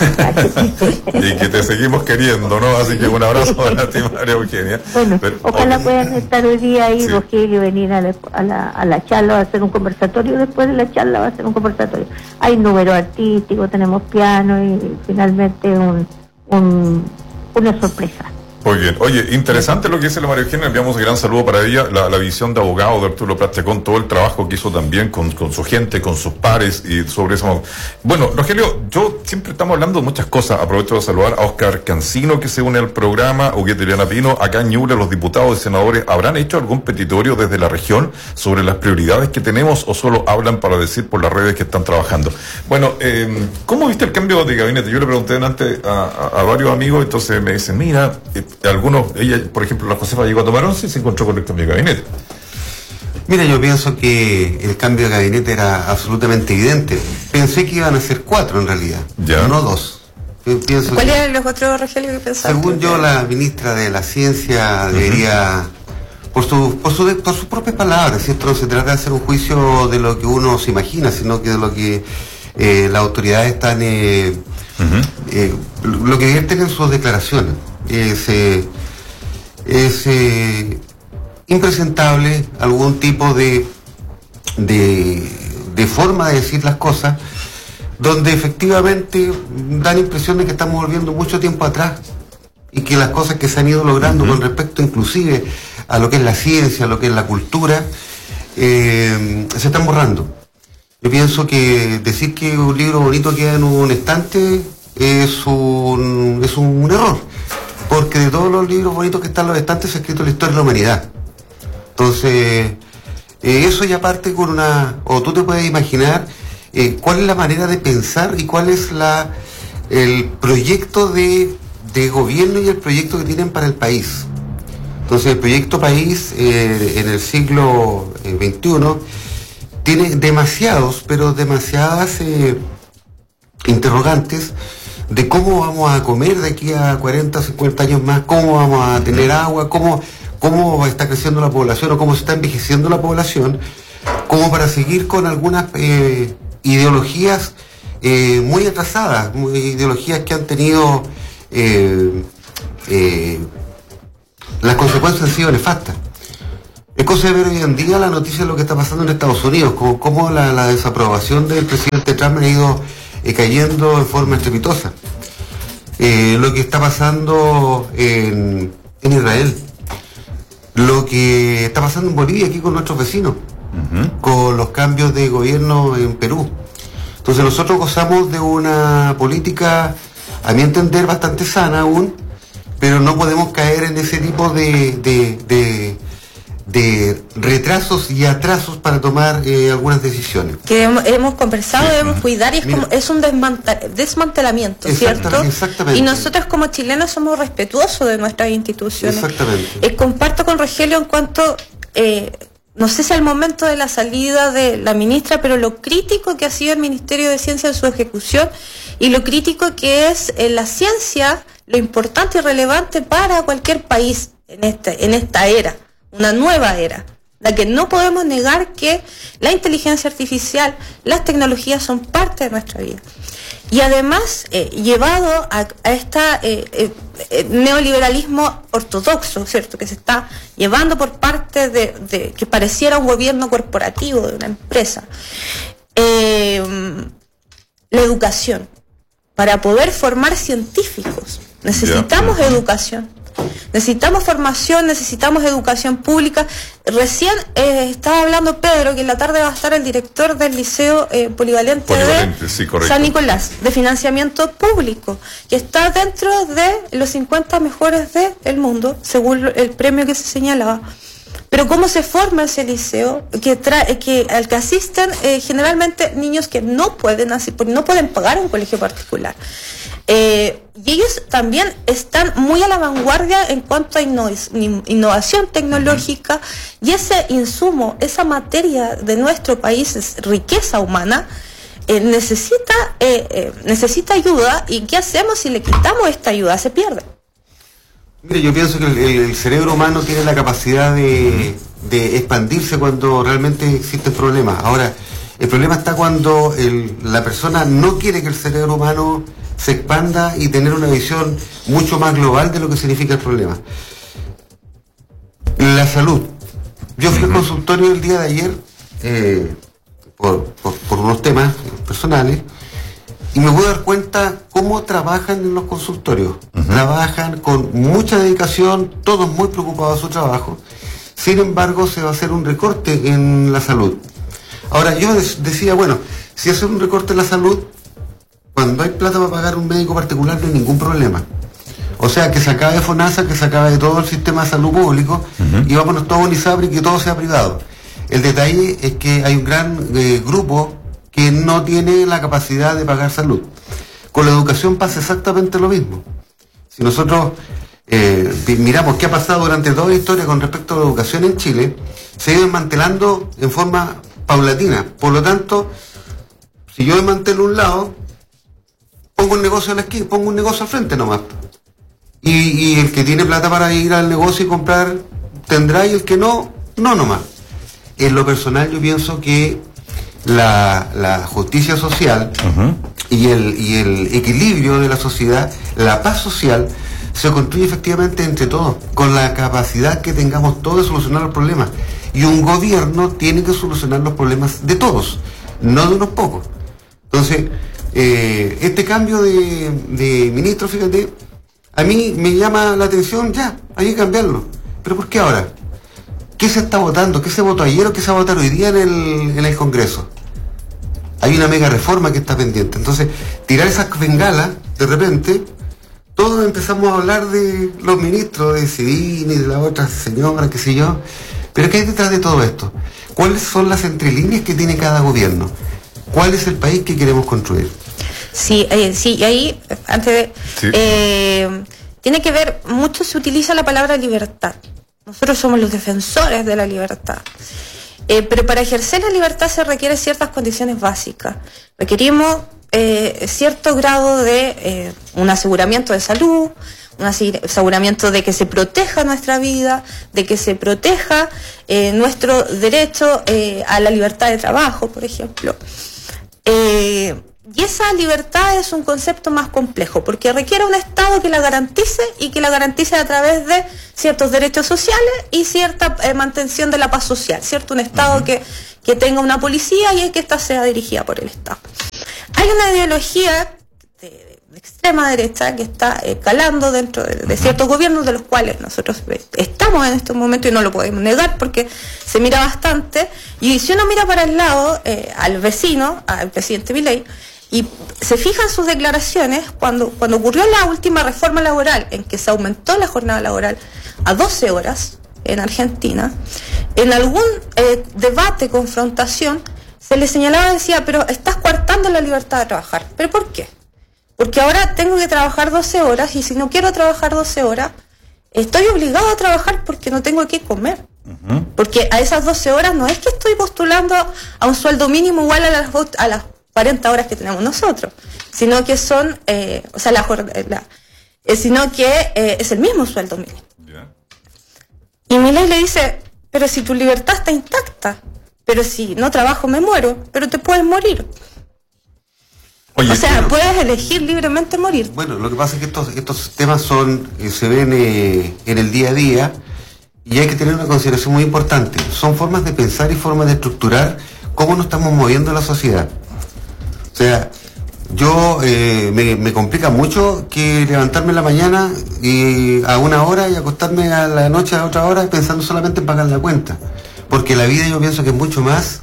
Y que te seguimos queriendo, ¿no? Así que un abrazo para ti, María Eugenia. Bueno, Pero, ojalá okay. puedan estar hoy día ahí, sí. Rogelio, y venir a la, a, la, a la charla, va a hacer un conversatorio. Después de la charla va a ser un conversatorio. Hay número artístico, tenemos piano y finalmente un, un una sorpresa. Muy bien. Oye, interesante lo que dice la María Eugenia, enviamos un gran saludo para ella, la, la visión de abogado de Arturo Prat Chacón, todo el trabajo que hizo también con, con su gente, con sus pares y sobre eso. Bueno, Rogelio, yo siempre estamos hablando de muchas cosas, aprovecho de saludar a Oscar Cancino, que se une al programa, Huguete Eliana Pino, acá en Ñuble, los diputados y senadores, ¿habrán hecho algún petitorio desde la región sobre las prioridades que tenemos, o solo hablan para decir por las redes que están trabajando? Bueno, eh, ¿cómo viste el cambio de gabinete? Yo le pregunté antes a, a, a varios amigos, entonces me dicen, mira, eh, algunos, ella, por ejemplo, la Josefa llegó a tomar once y se encontró con el cambio de gabinete. Mira, yo pienso que el cambio de gabinete era absolutamente evidente. Pensé que iban a ser cuatro en realidad, ya. no dos. Pienso ¿Cuáles eran los otros, Rogelio, que pensaste? Según yo, la ministra de la Ciencia uh-huh. debería, por, su, por, su, por sus propias palabras, si esto no se trata de hacer un juicio de lo que uno se imagina, sino que de lo que eh, las autoridades están, eh, uh-huh. eh, lo que vierten en sus declaraciones. Es, eh, es eh, impresentable algún tipo de, de, de forma de decir las cosas, donde efectivamente da la impresión de que estamos volviendo mucho tiempo atrás, y que las cosas que se han ido logrando uh-huh. con respecto inclusive a lo que es la ciencia, a lo que es la cultura, eh, se están borrando. Yo pienso que decir que un libro bonito queda en un estante es un, es un error, porque de todos los libros bonitos que están en los estantes se ha escrito la historia de la humanidad. Entonces, eh, eso ya parte con una, o tú te puedes imaginar eh, cuál es la manera de pensar y cuál es la el proyecto de, de gobierno y el proyecto que tienen para el país. Entonces, el proyecto país eh, en el siglo eh, veintiuno tiene demasiados, pero demasiadas eh, interrogantes de cómo vamos a comer de aquí a cuarenta, cincuenta años más, cómo vamos a tener agua, cómo, cómo está creciendo la población o cómo se está envejeciendo la población, como para seguir con algunas eh, ideologías eh, muy atrasadas, muy, ideologías que han tenido, eh, eh, las consecuencias han sido nefastas. Es cosa de ver hoy en día la noticia de lo que está pasando en Estados Unidos, como, como la, la desaprobación del presidente Trump ha ido eh, cayendo en forma estrepitosa. Eh, lo que está pasando en, en Israel, lo que está pasando en Bolivia, aquí con nuestros vecinos, uh-huh. con los cambios de gobierno en Perú. Entonces nosotros gozamos de una política, a mi entender, bastante sana aún, pero no podemos caer en ese tipo de... de, de de retrasos y atrasos para tomar eh, algunas decisiones. Que hemos, hemos conversado, sí. debemos cuidar y es, Mira, como, es un desmanta, desmantelamiento, exactamente, ¿cierto? Exactamente. Y nosotros como chilenos somos respetuosos de nuestras instituciones. Exactamente. Eh, comparto con Rogelio en cuanto, eh, no sé si al momento de la salida de la ministra, pero lo crítico que ha sido el Ministerio de Ciencia en su ejecución y lo crítico que es eh, la ciencia, lo importante y relevante para cualquier país en este, en esta era. Una nueva era, la que no podemos negar que la inteligencia artificial, las tecnologías son parte de nuestra vida. Y además, eh, llevado a, a este eh, eh, neoliberalismo ortodoxo, ¿cierto?, que se está llevando por parte de, de que pareciera un gobierno corporativo de una empresa. Eh, la educación. Para poder formar científicos, necesitamos yeah. educación. Necesitamos formación, necesitamos educación pública. Recién eh, estaba hablando Pedro que en la tarde va a estar el director del Liceo eh, Polivalente, Polivalente de sí, San Nicolás, de financiamiento público, que está dentro de los cincuenta mejores del mundo, según el premio que se señalaba. Pero cómo se forma ese liceo, que trae, que al que asisten eh, generalmente niños que no pueden así, porque no pueden pagar un colegio particular. Eh, y ellos también están muy a la vanguardia en cuanto a inno- innovación tecnológica, y ese insumo, esa materia de nuestro país es riqueza humana, eh, necesita, eh, eh, necesita ayuda. ¿Y qué hacemos si le quitamos esta ayuda? Se pierde. Mire, yo pienso que el, el cerebro humano tiene la capacidad de, de expandirse cuando realmente existen problemas. Ahora, el problema está cuando el, la persona no quiere que el cerebro humano se expanda y tener una visión mucho más global de lo que significa el problema. La salud. Yo fui al consultorio el día de ayer eh, por, por, por unos temas personales y me voy a dar cuenta cómo trabajan en los consultorios. Uh-huh. Trabajan con mucha dedicación, todos muy preocupados de su trabajo. Sin embargo, se va a hacer un recorte en la salud. Ahora, yo decía, bueno, si hace un recorte en la salud, cuando hay plata para pagar un médico particular no hay ningún problema. O sea, que se acabe FONASA, que se acabe todo el sistema de salud público, uh-huh. y vámonos todos a un ISAPRE y que todo sea privado. El detalle es que hay un gran eh, grupo que no tiene la capacidad de pagar salud. Con la educación pasa exactamente lo mismo. Si nosotros eh, miramos qué ha pasado durante toda la historia con respecto a la educación en Chile, se ha ido desmantelando en forma paulatina. Por lo tanto, si yo desmantelo un lado, pongo un negocio a la esquina, pongo un negocio al frente nomás. Y, y el que tiene plata para ir al negocio y comprar, tendrá, y el que no, no nomás. En lo personal yo pienso que la, la justicia social uh-huh. y, el, y el equilibrio de la sociedad, la paz social, se construye efectivamente entre todos, con la capacidad que tengamos todos de solucionar los problemas. Y un gobierno tiene que solucionar los problemas de todos, no de unos pocos. Entonces, eh, este cambio de, de ministro, fíjate, a mí me llama la atención, ya, hay que cambiarlo. ¿Pero por qué ahora? ¿Qué se está votando? ¿Qué se votó ayer o qué se va a votar hoy día en el, en el Congreso? Hay una mega reforma que está pendiente. Entonces, tirar esas bengalas, de repente, todos empezamos a hablar de los ministros, de Civini, de la otra señora, qué sé yo. Pero ¿qué hay detrás de todo esto? ¿Cuáles son las entrelíneas que tiene cada gobierno? ¿Cuál es el país que queremos construir? Sí, eh, sí, y ahí, antes de... Sí. Eh, tiene que ver, mucho se utiliza la palabra libertad. Nosotros somos los defensores de la libertad. Eh, pero para ejercer la libertad se requieren ciertas condiciones básicas. Requerimos eh, cierto grado de eh, un aseguramiento de salud, un aseguramiento de que se proteja nuestra vida, de que se proteja eh, nuestro derecho eh, a la libertad de trabajo, por ejemplo. Eh, Y esa libertad es un concepto más complejo, porque requiere un Estado que la garantice y que la garantice a través de ciertos derechos sociales y cierta eh, mantención de la paz social, ¿cierto? Un Estado uh-huh. que, que tenga una policía y que ésta sea dirigida por el Estado. Hay una ideología de, de extrema derecha que está eh, calando dentro de, de ciertos gobiernos, de los cuales nosotros estamos en estos momentos y no lo podemos negar porque se mira bastante. Y si uno mira para el lado, eh, al vecino, al presidente Milei, y se fijan sus declaraciones cuando, cuando ocurrió la última reforma laboral en que se aumentó la jornada laboral a doce horas en Argentina, en algún eh, debate, confrontación, se le señalaba, decía, pero estás coartando la libertad de trabajar. ¿Pero por qué? Porque ahora tengo que trabajar doce horas y si no quiero trabajar doce horas, estoy obligado a trabajar porque no tengo que comer. Uh-huh. Porque a esas doce horas no es que estoy postulando a un sueldo mínimo igual a las, a las cuarenta horas que tenemos nosotros, sino que son, eh, o sea, la, la eh, sino que eh, es el mismo sueldo mínimo. Yeah. Y Milei le dice, pero si tu libertad está intacta, pero si no trabajo me muero, pero te puedes morir. Oye, o sea, pero, puedes elegir libremente morir. Bueno, lo que pasa es que estos, estos temas son, eh, se ven eh, en el día a día y hay que tener una consideración muy importante. Son formas de pensar y formas de estructurar cómo nos estamos moviendo en la sociedad. O sea, yo eh, me, me complica mucho que levantarme en la mañana y a una hora y acostarme a la noche a otra hora pensando solamente en pagar la cuenta. Porque la vida yo pienso que es mucho más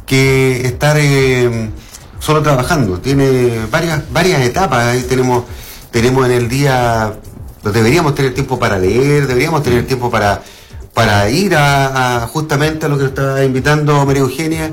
que estar eh, solo trabajando. Tiene varias varias etapas. Ahí tenemos, tenemos en el día, deberíamos tener tiempo para leer, deberíamos tener tiempo para, para ir a, a justamente a lo que nos está invitando María Eugenia,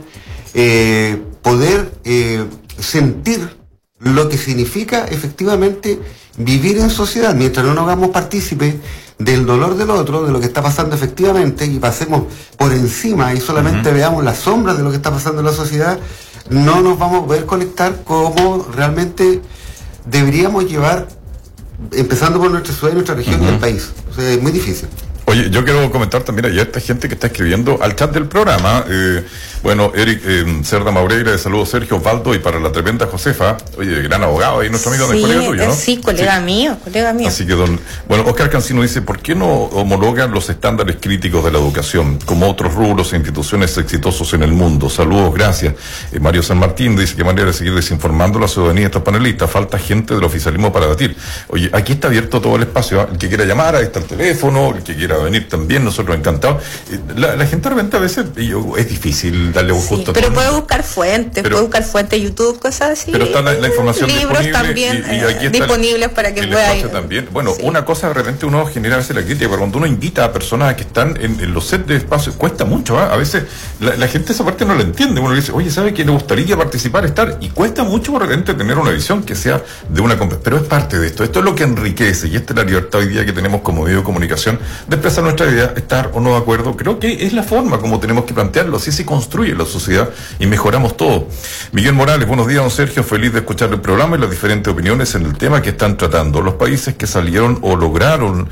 eh, poder... Eh, sentir lo que significa efectivamente vivir en sociedad, mientras no nos hagamos partícipes del dolor del otro, de lo que está pasando efectivamente, y pasemos por encima y solamente uh-huh. veamos las sombras de lo que está pasando en la sociedad, no nos vamos a poder conectar como realmente deberíamos llevar, empezando por nuestra ciudad y nuestra región uh-huh. y el país. O sea, es muy difícil. Oye, yo quiero comentar también, hay esta gente que está escribiendo al chat del programa. Eh, bueno, Eric eh, Cerda Maureira, de saludos Sergio Osvaldo, y para la tremenda Josefa, oye, gran abogado, ahí nuestro amigo, sí, del colega tuyo, ¿no? Sí, colega sí. mío, colega mío. Así que, don, bueno, Oscar Cancino dice, ¿por qué no homologan los estándares críticos de la educación, como otros rubros e instituciones exitosos en el mundo? Saludos, gracias. Eh, Mario San Martín dice, qué manera de seguir desinformando a la ciudadanía de estos panelistas, falta gente del oficialismo para debatir. Oye, aquí está abierto todo el espacio, ¿eh? El que quiera llamar, ahí está el teléfono, el que quiera venir también, nosotros encantados. La, la gente de repente a veces yo, es difícil darle un sí, justo. Pero puede buscar fuentes, pero, puede buscar fuentes YouTube, cosas así. Pero está la, la información libros disponible también y, y aquí eh, está disponibles el, para que el pueda ir. También. Bueno, sí. una cosa de repente uno genera a veces la crítica, pero cuando uno invita a personas que están en, en los sets de espacio, cuesta mucho, ¿eh? A veces la, la gente esa parte no la entiende. Uno le dice, oye, ¿sabe que le gustaría participar, estar? Y cuesta mucho de repente tener una visión que sea de una... Pero es parte de esto. Esto es lo que enriquece y esta es la libertad hoy día que tenemos como medio de comunicación de expresar nuestra idea, estar o no de acuerdo. Creo que es la forma como tenemos que plantearlo. Así se construye la sociedad y mejoramos todo. Miguel Morales, buenos días, don Sergio. Feliz de escuchar el programa y las diferentes opiniones en el tema que están tratando. Los países que salieron o lograron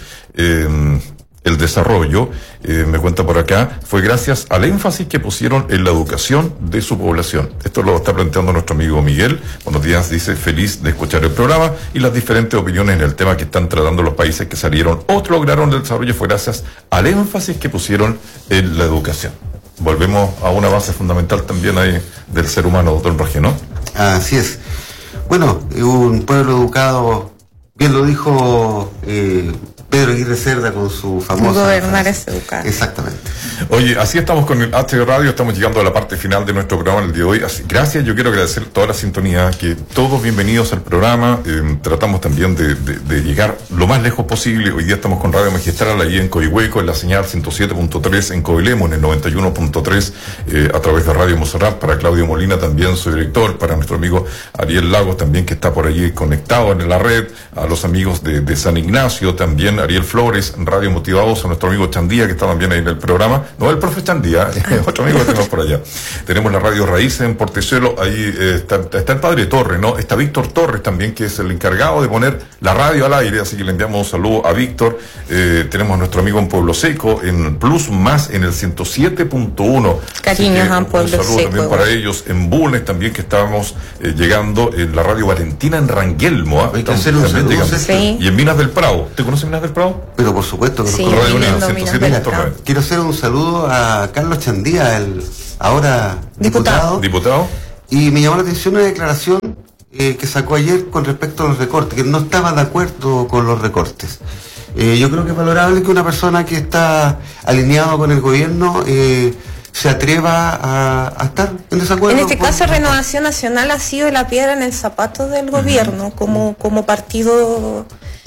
eh, el desarrollo, eh, me cuenta por acá, fue gracias al énfasis que pusieron en la educación de su población. Esto lo está planteando nuestro amigo Miguel. Buenos días, dice, feliz de escuchar el programa y las diferentes opiniones en el tema que están tratando los países que salieron o lograron el desarrollo fue gracias al énfasis que pusieron en la educación. Volvemos a una base fundamental también ahí del ser humano, don Roger, ¿no? Así es. Bueno, un pueblo educado, bien lo dijo eh, Pedro Aguirre Cerda con su famosa... Gobernar es educar. Exactamente. Oye, así estamos con el H D Radio, estamos llegando a la parte final de nuestro programa el día de hoy. Así, gracias, yo quiero agradecer toda la sintonía, que todos bienvenidos al programa. Eh, tratamos también de, de, de llegar lo más lejos posible. Hoy día estamos con Radio Magistral ahí en Coihueco, en la señal ciento siete punto tres, en Coilemo, en el noventa y uno punto tres, eh, a través de Radio Monserrat. Para Claudio Molina también, su director, para nuestro amigo Ariel Lagos también, que está por allí conectado en la red, a los amigos de, de San Ignacio también, Ariel Flores, Radio Motivados, a nuestro amigo Chandía, que está también ahí en el programa. No, el profe Chandía, otro amigo que tenemos por allá. Tenemos la Radio Raíces en Portezuelo, ahí eh, está, está el padre Torres, ¿no? Está Víctor Torres también, que es el encargado de poner la radio al aire, así que le enviamos un saludo a Víctor. Eh, tenemos a nuestro amigo en Pueblo Seco, en Plus Más, en el ciento siete punto uno. Cariños a Pueblo Seco. Un saludo también para ellos. En Bulnes también, que estábamos eh, llegando, en la Radio Valentina en Ranguelmo. ¿eh? Hay que hacer un saludo, sí. Y en Minas del Prado. ¿Te conoces Minas del Prado? Pero por supuesto que Sí, nos Radio lindo, Unión, Minas ciento siete punto nueve. Quiero hacer un saludo a Carlos Chandía, el ahora Diputado. diputado. Diputado. Y me llamó la atención una declaración eh, que sacó ayer con respecto a los recortes, que no estaba de acuerdo con los recortes. Eh, yo creo que es valorable que una persona que está alineado con el gobierno eh, se atreva a, a estar en desacuerdo. En este con- caso, Renovación Nacional ha sido la piedra en el zapato del gobierno, como, como partido,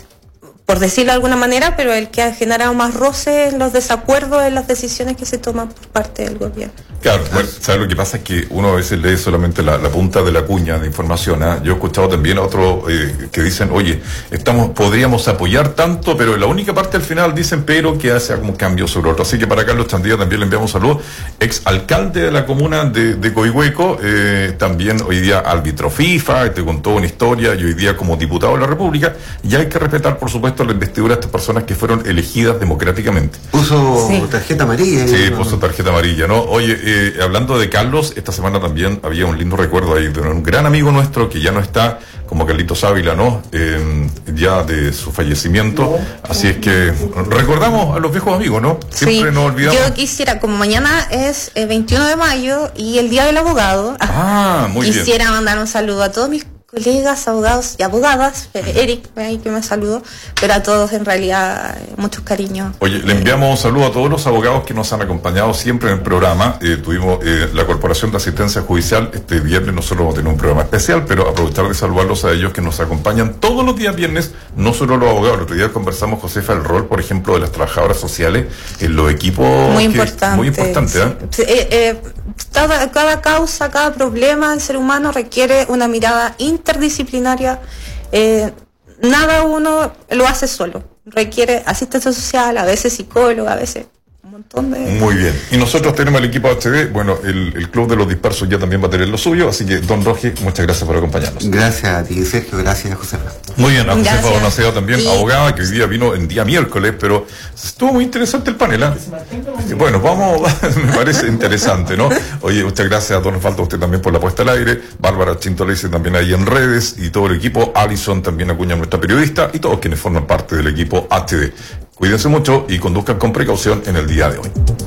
por decirlo de alguna manera, pero el que ha generado más roce en los desacuerdos en las decisiones que se toman por parte del gobierno. Claro, bueno, ¿sabes lo que pasa? Es que uno a veces lee solamente la, la punta de la cuña de información. ¿eh? Yo he escuchado también a otros eh, que dicen, oye, estamos, podríamos apoyar tanto, pero en la única parte al final dicen, pero que hace algún cambio sobre otro. Así que para Carlos Chandía también le enviamos saludos. Ex alcalde de la comuna de, de Coihueco, eh, también hoy día árbitro FIFA, te contó una historia, y hoy día como diputado de la República, y hay que respetar, por supuesto, la investidura de estas personas que fueron elegidas democráticamente. Puso Sí. tarjeta amarilla. Sí, ¿no? puso tarjeta amarilla, ¿no? Oye, eh, hablando de Carlos, esta semana también había un lindo recuerdo ahí de un gran amigo nuestro que ya no está, como Carlitos Ávila, ¿no? Eh, ya de su fallecimiento. Así es que recordamos a los viejos amigos, ¿no? Siempre Sí, nos olvidamos. yo quisiera, como mañana es eh, veintiuno de mayo y el Día del Abogado, Ah, muy bien. quisiera mandar un saludo a todos mis colegas, abogados y abogadas, eh, Eric, ahí que me saludó, pero a todos en realidad eh, muchos cariños. Oye, le enviamos un saludo a todos los abogados que nos han acompañado siempre en el programa. Eh, tuvimos eh, la Corporación de Asistencia Judicial. Este viernes nosotros vamos a tener un programa especial, pero aprovechar de saludarlos a ellos que nos acompañan todos los días viernes, no solo los abogados. El otro día conversamos, Josefa, el rol, por ejemplo, de las trabajadoras sociales en los equipos. Muy que- importante. Muy importante, ¿eh? Sí. Eh, eh, cada, cada causa, cada problema del ser humano requiere una mirada interdisciplinaria. Eh, nada uno lo hace solo. Requiere asistencia social, a veces psicólogo, a veces un montón de... Muy bien. Y nosotros tenemos el equipo H D. Bueno, el, el Club de los Dispersos ya también va a tener lo suyo. Así que, don Roge, muchas gracias por acompañarnos. Gracias a ti, Sergio. Gracias, Josefa. Muy bien, a Josefa Gracias. Donacea también, Y- abogada, que hoy día vino en día miércoles, pero estuvo muy interesante el panel. ¿eh? Bueno, vamos, me parece interesante, ¿no? Oye, muchas gracias a don Osvaldo, a usted también por la puesta al aire, Bárbara Chintolese también ahí en redes, y todo el equipo, Alison también Acuña, nuestra periodista, y todos quienes forman parte del equipo H D. Cuídense mucho y conduzcan con precaución en el día de hoy.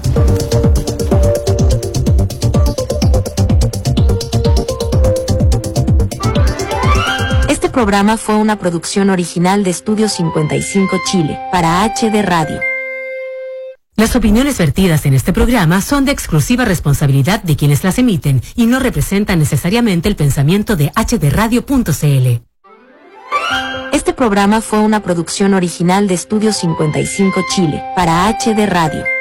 Este programa fue una producción original de Estudio cincuenta y cinco Chile, para H D Radio. Las opiniones vertidas en este programa son de exclusiva responsabilidad de quienes las emiten y no representan necesariamente el pensamiento de h d radio punto c l. Este programa fue una producción original de Estudio cincuenta y cinco Chile, para H D Radio.